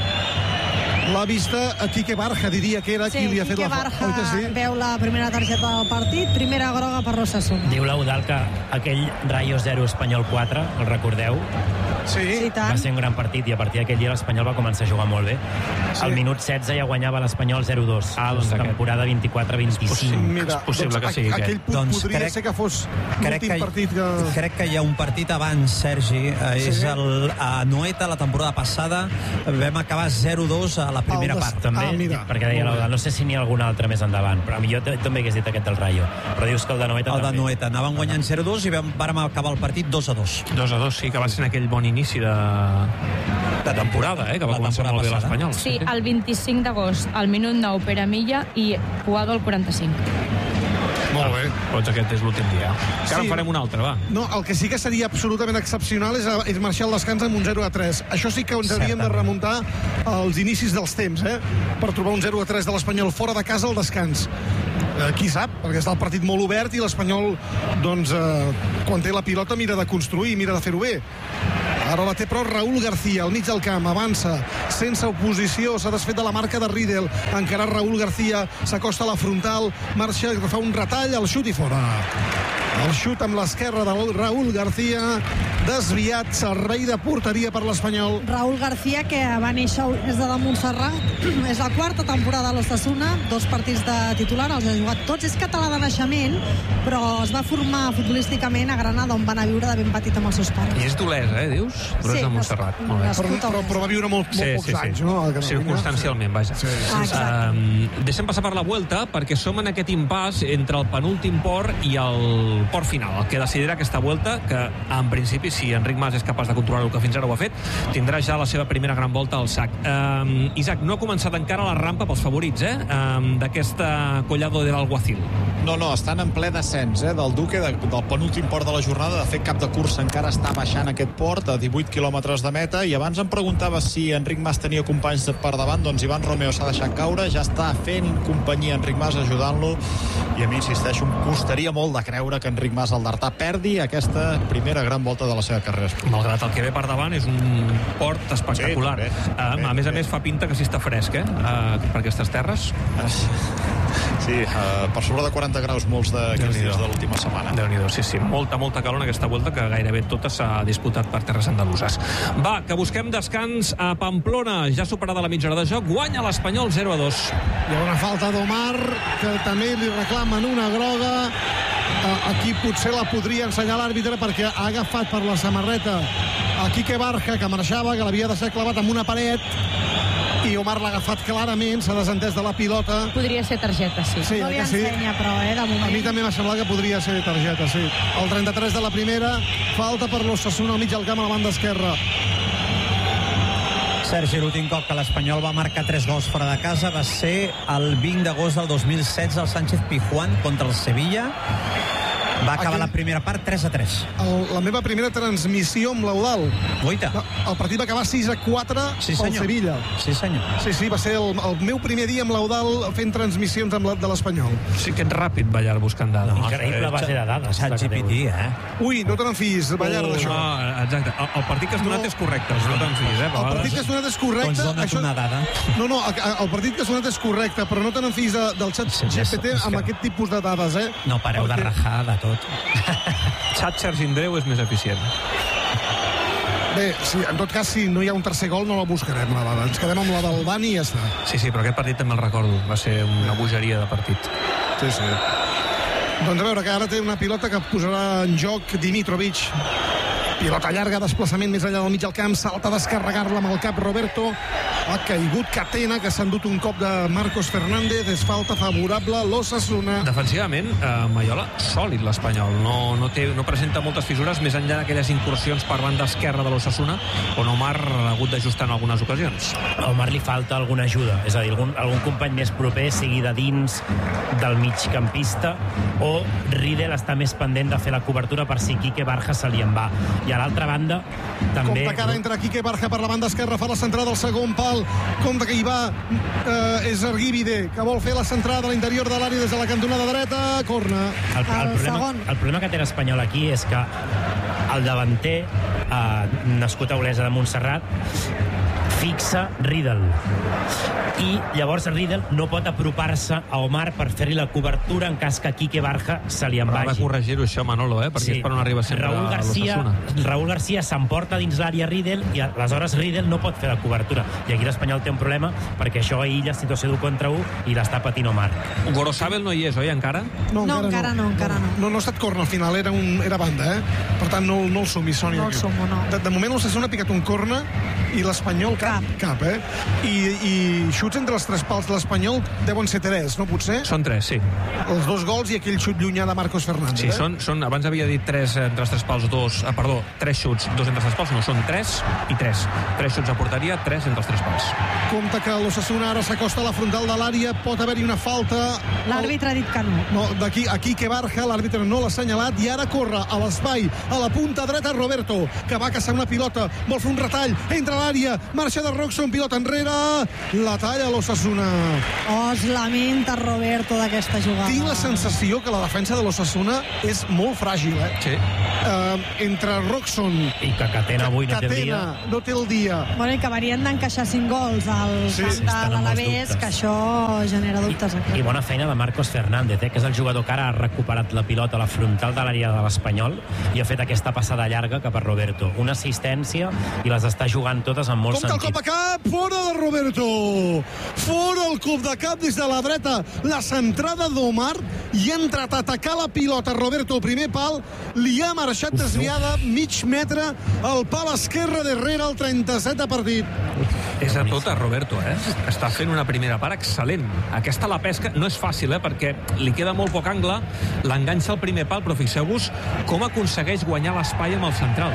Speaker 3: L'ha vista a Quique Barja, diria que era
Speaker 4: sí,
Speaker 3: qui li ha fet
Speaker 4: Quique
Speaker 3: la
Speaker 4: falta.
Speaker 3: Barja
Speaker 4: sí? Veu la primera targeta del partit, primera groga per l'Osasuna.
Speaker 6: Diu l'Eudal que aquell Rayo zero Espanyol quatre, el recordeu?
Speaker 3: Sí.
Speaker 4: sí
Speaker 6: va ser un gran partit i a partir d'aquell dia l'Espanyol va començar a jugar molt bé. Sí. Al minut setze ja guanyava l'Espanyol zero dos.
Speaker 1: Ah, doncs
Speaker 6: temporada vint-quatre vint-cinc.
Speaker 3: Mira,
Speaker 1: és possible
Speaker 3: doncs,
Speaker 1: que sigui
Speaker 3: aquell punt
Speaker 7: doncs
Speaker 3: podria
Speaker 7: crec,
Speaker 3: ser que fos l'últim partit que...
Speaker 7: Crec que hi ha un partit abans, Sergi. Sí. És el, a Noeta, la temporada passada, vam acabar zero dos a la primera
Speaker 3: des...
Speaker 7: part.
Speaker 6: També,
Speaker 3: ah,
Speaker 6: perquè deia l'Eudal, no sé si n'hi ha algun altre més endavant, però a mi jo també hagués dit aquest del Rayo. Però dius que el de Noeta
Speaker 7: el
Speaker 6: també.
Speaker 7: El de Noeta. Anaven guanyant zero dos i vam, vam acabar el partit dos a dos.
Speaker 1: dos a dos, sí, que va ser en aquell bon inici de, de temporada, eh, que va
Speaker 7: la
Speaker 1: començar molt bé l'Espanyol.
Speaker 5: Sí, el vint-i-cinc d'agost, al minut nou, Pere Milla, i Puado al quaranta-cinc.
Speaker 3: Molt bé.
Speaker 1: Doncs aquest és l'últim dia. Que ara
Speaker 3: Sí.
Speaker 1: en farem un altre, va.
Speaker 3: No, el que sí que seria absolutament excepcional és, és marxar al descans amb un zero a tres. Això sí que ens hauríem de remuntar als inicis dels temps, eh? Per trobar un zero a tres de l'Espanyol fora de casa al descans. Eh, qui sap? Perquè està el partit molt obert i l'Espanyol, doncs, eh, quan té la pilota mira de construir, mira de fer-ho bé. Ara la té però Raúl García, al mig del camp, avança, sense oposició, s'ha desfet de la marca de Riedel, encara Raúl García, s'acosta a la frontal, marxa, fa un retall, el xut i fora. El xut amb l'esquerra de Raúl García, desviat, servei de porteria per l'Espanyol.
Speaker 4: Raúl García, que va néixer des de la Montserrat, és la quarta temporada a l'Osasuna, dos partits de titular, els ha jugat tots, és català de naixement, però es va formar futbolísticament a Granada, on va anar a viure de ben petit amb els seus pares.
Speaker 1: I és d'Olesa, eh, dius? Però
Speaker 4: Sí,
Speaker 1: és de Montserrat. Molt bé.
Speaker 3: Però, però, però va viure molt, molt
Speaker 1: Sí,
Speaker 3: pocs
Speaker 1: sí, sí.
Speaker 3: anys, no? A Catalunya.
Speaker 1: Circumstancialment, vaja.
Speaker 3: Sí, sí.
Speaker 4: Ah, exacte.
Speaker 1: Um, deixem passar per la Vuelta, perquè som en aquest impàs entre el penúltim port i el port final, el que decidirà aquesta Vuelta, que en principi, si Enric Mas és capaç de controlar el que fins ara ho ha fet, tindrà ja la seva primera gran volta al sac. Um, Isaac, no ha començat encara la rampa pels favorits, eh? Um, d'aquesta Collado de l'Alguacil.
Speaker 10: No, no, estan en ple descens, eh, del Duque, de, del penúltim port de la jornada. De fet, cap de cursa encara està baixant aquest port a divuit quilòmetres de meta, i abans em preguntava si Enric Mas tenia companys per davant. Doncs Ivan Romeo s'ha deixat caure, ja està fent companyia a Enric Mas, ajudant-lo, i a mi, insisteixo, em costaria molt de creure que Enric Mas, al d'Artà, perdi aquesta primera gran volta de la seva carrera esportiva.
Speaker 1: Malgrat el que ve per davant, és un port espectacular. Sí, també, també, uh, a més a més, fa pinta que sí està fresc, eh? Uh, per aquestes terres.
Speaker 10: Sí, uh, per sobre de quaranta graus molts d'aquests dies de l'última setmana.
Speaker 1: Déu-n'hi-do, sí, sí. Molta, molta calor en aquesta volta, que gairebé tota s'ha disputat per terres andaluses. Va, que busquem descans a Pamplona. Ja superada la mitja hora de joc, guanya l'Espanyol zero a dos.
Speaker 3: Hi ha una falta d'Omar, que també li reclamen una groga. Aquí potser la podria ensenyar l'àrbitre, perquè ha agafat per la samarreta a Quique Barja, que marxava, que l'havia deixat clavat amb una paret, i Omar l'ha agafat clarament, s'ha desentès de la pilota.
Speaker 5: Podria ser targeta, sí.
Speaker 3: Sí,
Speaker 4: no li
Speaker 3: sí.
Speaker 4: ensenya, però, eh, de moment.
Speaker 3: A mi també m'ha semblat que podria ser targeta, sí. El trenta-tres de la primera, falta per l'Osasuna al mig del camp a la banda esquerra.
Speaker 7: Sergi, l'últim cop que l'Espanyol va marcar tres gols fora de casa va ser el vint d'agost del dos mil setze al Sánchez Pizjuán contra el Sevilla. Va acabar Aquí... la primera part tres a tres.
Speaker 3: El, la meva primera transmissió amb l'Eudal.
Speaker 7: Guaita.
Speaker 3: El partit va acabar sis a quatre
Speaker 7: sí,
Speaker 3: pel Sevilla.
Speaker 7: Sí, senyor.
Speaker 3: Sí, sí, va ser el, el meu primer dia amb l'Eudal fent transmissions amb la, de l'Espanyol.
Speaker 1: Sí que ets ràpid, Ballar, buscant dades.
Speaker 6: No, increïble base de dades.
Speaker 7: Chat G P T, eh?
Speaker 3: Ui, no te n'en fiïs, Ballar,
Speaker 1: oh,
Speaker 3: d'això.
Speaker 1: No, exacte. El, el partit que has donat no. és correcte, no te'n fiïs, eh?
Speaker 3: El partit que has donat és correcte.
Speaker 7: Doncs dona't
Speaker 3: això...
Speaker 7: una dada.
Speaker 3: No, no, el partit que has donat és correcte, però no te n'en fiïs de, del xat sí, G P T amb que... aquest tipus de dades, eh?
Speaker 7: No pareu Perquè... de rajar de tot.
Speaker 1: Xat Sergi Andreu és més eficient.
Speaker 3: Bé, sí, en tot cas, si no hi ha un tercer gol, no la buscarem, la dada. Ens quedem amb la del Dani i ja està.
Speaker 1: Sí, sí, però aquest partit també el recordo. Va ser una bogeria de partit.
Speaker 3: Sí, sí. Doncs a veure, que ara té una pilota que posarà en joc Dimitrovic. Pilota llarga, desplaçament més enllà del mig del camp, salta a descarregar-la amb el cap Roberto. Ha caigut Catena, que s'ha endut un cop de Marcos Fernández. És falta favorable l'Osasuna.
Speaker 1: Defensivament, eh, Maiola, sòlid l'Espanyol. No, no, té, no presenta moltes fissures, més enllà d'aquelles incursions per banda esquerra de l'Osasuna, on Omar ha hagut d'ajustar en algunes ocasions.
Speaker 6: A Omar li falta alguna ajuda, és a dir, algun, algun company més proper, sigui de dins del migcampista, o Riedel està més pendent de fer la cobertura per si Quique Barja se li en va. I a l'altra banda, també...
Speaker 3: Compte que ara entra Quique Barja per la banda esquerra, fa la centrada al segon pal. Compte que hi va eh, és Argívide, que vol fer la centrada a l'interior de l'àrea des de la cantonada dreta. Corna.
Speaker 6: El, el, el, problema, el problema que té l'Espanyol aquí és que el davanter, eh, nascut a Olesa de Montserrat, fixa Riedel. I llavors Riedel no pot apropar-se a Omar per fer-li la cobertura en cas que Quique Barja se li en vagi.
Speaker 1: Ha de corregir-ho això, Manolo, eh? perquè sí. és per on arriba sempre
Speaker 6: Raúl Garcia, Raúl Garcia s'emporta dins l'àrea Riedel i aleshores Riedel no pot fer la cobertura. I aquí l'Espanyol té un problema perquè això aïlla situació d'un contra un i l'està patint Omar.
Speaker 1: Gorosabel no hi és, oi, encara?
Speaker 4: No, no encara no, no, encara no.
Speaker 3: No, no ha estat corna al final, era, un, era banda, eh? Per tant, no, no el sumi, Sònia.
Speaker 4: No el sumo, no.
Speaker 3: De, de moment l'Osasuna ha picat un corna i l'Espanyol cap, cap, eh? I, i xuts entre els tres pals de l'Espanyol deuen ser tres, no potser?
Speaker 1: Són tres, sí.
Speaker 3: Els dos gols i aquell xut llunyà de Marcos Fernández,
Speaker 1: sí,
Speaker 3: eh?
Speaker 1: són, són, abans havia dit tres entre els tres pals, dos, ah, perdó, tres xuts, dos entre els tres pals, no, són tres i tres. Tres xuts a porteria, tres entre els tres pals.
Speaker 3: Compte que l'Osasuna ara s'acosta a la frontal de l'àrea, pot haver-hi una falta.
Speaker 4: L'àrbitre ha dit que no.
Speaker 3: No, d'aquí, aquí que Barja, l'àrbitre no l'ha assenyalat, i ara corre a l'espai, a la punta dreta Roberto, que va caçar una pilota, vol fer un retall, entra a l'àrea, marxa de Roxon, pilota enrere, la talla l'Osasuna.
Speaker 4: Oh, es lamenta Roberto d'aquesta jugada.
Speaker 3: Tinc la sensació que la defensa de l'Osasuna és molt fràgil, eh?
Speaker 1: Sí.
Speaker 3: Uh, entre Roxon
Speaker 6: i que Catena avui no
Speaker 3: Catena,
Speaker 6: té el dia.
Speaker 3: no té el dia.
Speaker 4: Bueno, i que acabarien d'encaixar cinc gols al
Speaker 3: sí,
Speaker 4: camp de l'Alavés, que això genera dubtes.
Speaker 6: I, I bona feina de Marcos Fernández, eh, que és el jugador que ara ha recuperat la pilota a la frontal de l'àrea de l'Espanyol i ha fet aquesta passada llarga cap a Roberto. Una assistència i les està jugant totes en molts
Speaker 3: Compte
Speaker 6: sentits.
Speaker 3: cop a cap, fora de Roberto. Fora el cop de cap des de la dreta. La centrada d'Omar i ha entrat a atacar la pilota Roberto al primer pal, li ha marxat desviada mig metre al pal esquerre darrere el trenta-set de partit.
Speaker 1: És a tota Roberto, eh? Està fent una primera part excel·lent. Aquesta la pesca no és fàcil, eh? Perquè li queda molt poc angle, l'enganxa al primer pal, però fixeu-vos com aconsegueix guanyar l'espai amb el central.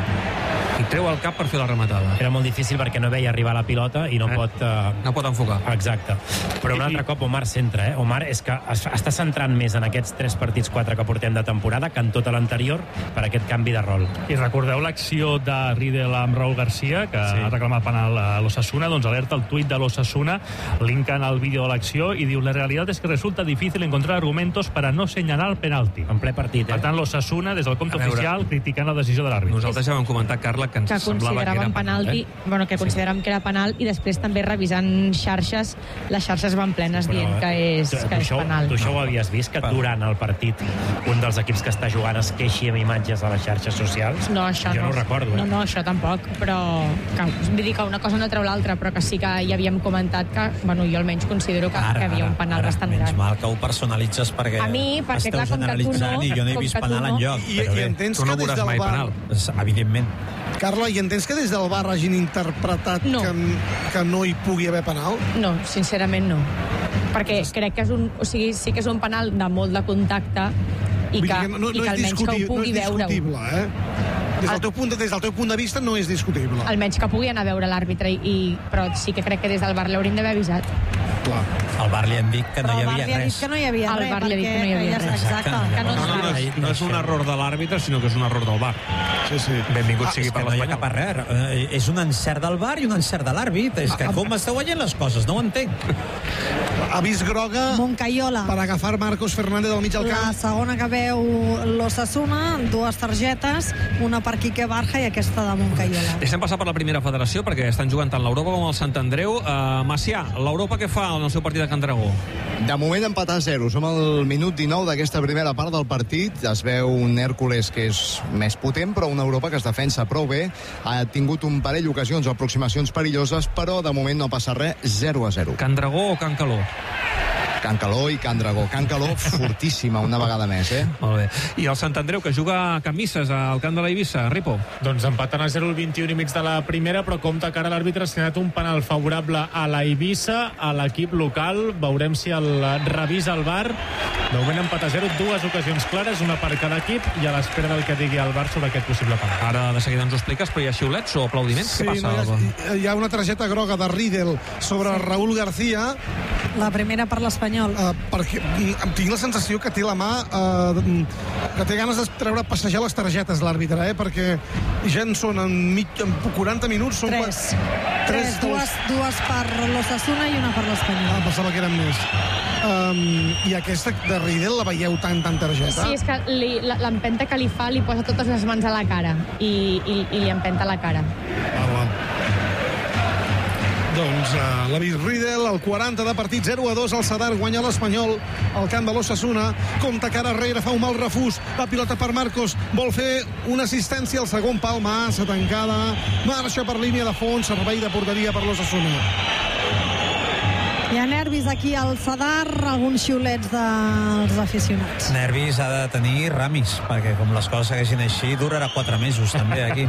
Speaker 1: I treu el cap per fer la rematada.
Speaker 6: Era molt difícil perquè no veia arribar la pilota i no eh? pot... Uh...
Speaker 1: No pot enfocar.
Speaker 6: Exacte. Però un altre cop Omar centra, eh? Omar és que es, està centrant més en aquests tres partits, quatre que portem de temporada, que en tota l'anterior per aquest canvi de rol.
Speaker 2: I recordeu l'acció de Riedel amb Raúl García, que sí. ha reclamat penal a l'Osasuna, doncs alerta el tuit de l'Osasuna, linken el vídeo de l'acció i diu: la realitat és que resulta difícil encontrar argumentos para no señalar el penalti.
Speaker 6: En ple partit, eh?
Speaker 2: Per tant, l'Osasuna, des del compte oficial, criticant la decisió de l'àrbitre.
Speaker 1: Nosaltres ja vam comentar, Carla, que ens
Speaker 5: que
Speaker 1: semblava que era
Speaker 5: penalti,
Speaker 1: penal, eh?
Speaker 5: bueno, que consideràvem sí. que era penal, i després també revisant xarxes, les xarxes van plenes
Speaker 6: Però,
Speaker 5: dient que és,
Speaker 6: tu,
Speaker 5: que
Speaker 6: tu
Speaker 5: és
Speaker 6: això,
Speaker 5: penal.
Speaker 6: Tu això ho havies vist, que durant el partit un dels equips que està jugant es queixi amb imatges a les xarxes socials?
Speaker 5: No, això
Speaker 6: jo
Speaker 5: no.
Speaker 6: no ho recordo. Eh?
Speaker 5: No, no, això tampoc, però que, vull dir que una cosa no treu l'altra, però que sí que ja havíem comentat que, bueno, jo almenys considero que,
Speaker 7: ara,
Speaker 5: que havia un penal
Speaker 7: ara,
Speaker 5: bastant
Speaker 7: menys
Speaker 5: gran.
Speaker 7: mal que ho personalitzes perquè,
Speaker 5: a mi, perquè
Speaker 7: esteu
Speaker 5: clar, com que tu
Speaker 7: generalitzant
Speaker 5: no,
Speaker 7: i jo no he
Speaker 5: com
Speaker 7: vist
Speaker 5: que tu
Speaker 7: penal
Speaker 5: no.
Speaker 7: enlloc.
Speaker 3: I,
Speaker 7: però
Speaker 3: i
Speaker 7: bé,
Speaker 3: entens
Speaker 1: tu no
Speaker 3: que des
Speaker 1: veuràs
Speaker 3: del
Speaker 1: mai
Speaker 3: bar...
Speaker 1: penal.
Speaker 7: Evidentment.
Speaker 3: Carla, i entens que des del bar hagin interpretat
Speaker 5: No.
Speaker 3: que, que no hi pugui haver penal?
Speaker 5: No, sincerament no. Perquè crec que és un... O sigui, sí que és un penal de molt de contacte i
Speaker 3: Vull
Speaker 5: que,
Speaker 3: dir no, no
Speaker 5: i que
Speaker 3: és
Speaker 5: almenys que ho pugui
Speaker 3: no és
Speaker 5: veure-ho.
Speaker 3: discutible, eh? Des del, teu punt de, des del teu punt de vista no és discutible.
Speaker 5: Almenys que pugui anar a veure l'àrbitre, i, i, però sí que crec que des del bar l'hauríem d'haver avisat.
Speaker 3: Clar.
Speaker 7: Al bar li han dit que no
Speaker 4: Però
Speaker 7: hi
Speaker 4: el bar
Speaker 7: havia
Speaker 4: li ha dit
Speaker 7: res.
Speaker 4: que no hi havia
Speaker 5: Al
Speaker 4: res.
Speaker 5: bar li ha dit que no hi havia
Speaker 4: perquè-
Speaker 5: res.
Speaker 4: Exacte.
Speaker 5: Que no,
Speaker 1: No, no, no, és, no és un error de l'àrbitre, sinó que és un error del bar.
Speaker 3: Sí, sí.
Speaker 1: Benvingut
Speaker 7: Ah,
Speaker 1: sigui
Speaker 7: és
Speaker 1: per
Speaker 7: que no hi ha
Speaker 1: l'Espanyol.
Speaker 7: cap error. Eh, És un encert del bar i un encert de l'àrbit. És que com esteu veient les coses? No ho entenc.
Speaker 3: Avís groga
Speaker 4: Moncayola.
Speaker 3: per agafar Marcos Fernández al mig del
Speaker 4: La
Speaker 3: camp.
Speaker 4: segona que veu l'Osasuna, dues targetes, una per Quique Barja i aquesta de Moncayola.
Speaker 1: Deixem passar per la primera federació, perquè estan jugant tant l'Europa com el Sant Andreu. Uh, Macià, l'Europa què fa en el seu partit de Can Dragó?
Speaker 17: De moment empatar a zero. Som al minut dinou d'aquesta primera part del partit. Es veu un Hèrcules que és més potent, però una Europa que es defensa prou bé. Ha tingut un parell d'ocasions o aproximacions perilloses, però de moment no passa res. zero a zero.
Speaker 1: Can Dragó o Can Caló?
Speaker 17: Can Caló i Can Dragó. Can Caló fortíssima una vegada més, eh?
Speaker 1: Molt bé. I el Sant Andreu, que juga a Camisses al camp de la Eivissa, Ripo?
Speaker 18: Doncs empatant a zero el vint-i-un i mig de la primera, però compte que ara l'àrbitre ha assenyat un penal favorable a la Eivissa, a l'equip local. Veurem si el revisa el V A R. De moment empat a zero, dues ocasions clares, una per cada equip, i a l'espera del que digui el V A R sobre aquest possible penal.
Speaker 1: Ara de seguida ens ho expliques, però hi ha xiulets o aplaudiments?
Speaker 3: Sí,
Speaker 1: Què passa?
Speaker 3: no, hi, ha, hi ha una targeta groga de Riedel sobre Raúl García.
Speaker 4: La primera per l'Espanyol.
Speaker 3: Uh, perquè mm, tinc la sensació que té la mà uh, que té ganes de treure passejar les targetes l'àrbitre, eh? Perquè ja en són en, mig, en quaranta minuts són
Speaker 4: Tres.
Speaker 3: Quatre,
Speaker 4: Tres, dues, dues per l'Osasuna i una per l'Espanyol.
Speaker 3: Ah, pensava que eren més. Um, I aquesta de Riedel la veieu tant, tan targeta?
Speaker 5: Sí, és que li- la- l'empenta que li fa li posa totes les mans a la cara i, i, i li empenta la cara.
Speaker 3: Ah, va. Doncs uh, l'avís Riedel, el quaranta de partit, zero a dos, el Sadar guanya l'Espanyol al camp de l'Osasuna, compta cara enrere, fa un mal refús, la pilota per Marcos, vol fer una assistència al segon pal, massa tancada, marxa per línia de fons, servei de porteria per l'Osasuna.
Speaker 4: Hi ha nervis aquí al Sadar, alguns xiulets dels aficionats.
Speaker 7: Nervis ha de tenir Ramis, perquè com les coses segueixin així, durarà quatre mesos també aquí.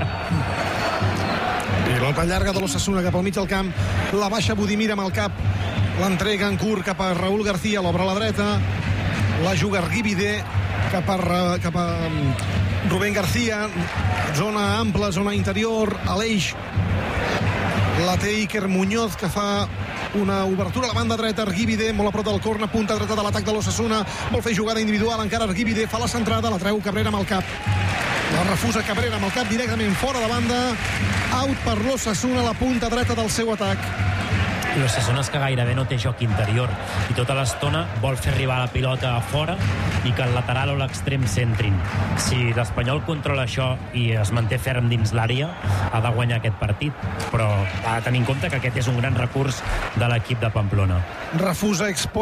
Speaker 3: Pilota llarga de l'Osasuna cap al mig del camp, la baixa Budimir amb el cap, l'entrega en curt cap a Raúl García, l'obre a la dreta, la juga Argibide cap a, cap a Rubén García, zona ampla, zona interior, a l'eix, la té Iker Muñoz, que fa una obertura a la banda dreta, Argibide, molt a prop del corna, punta dreta de l'atac de l'Osasuna, vol fer jugada individual, encara Argibide, fa la centrada, la treu Cabrera amb el cap. La refusa Cabrera amb el cap directament fora de banda, out per l'Osasuna, la punta dreta del seu atac.
Speaker 6: L'Osasuna és que gairebé no té joc interior i tota l'estona vol fer arribar la pilota a fora i que el lateral o l'extrem centrin. Si l'Espanyol controla això i es manté ferm dins l'àrea, ha de guanyar aquest partit, però ha de tenir en compte que aquest és un gran recurs de l'equip de Pamplona.
Speaker 3: Refusa Expo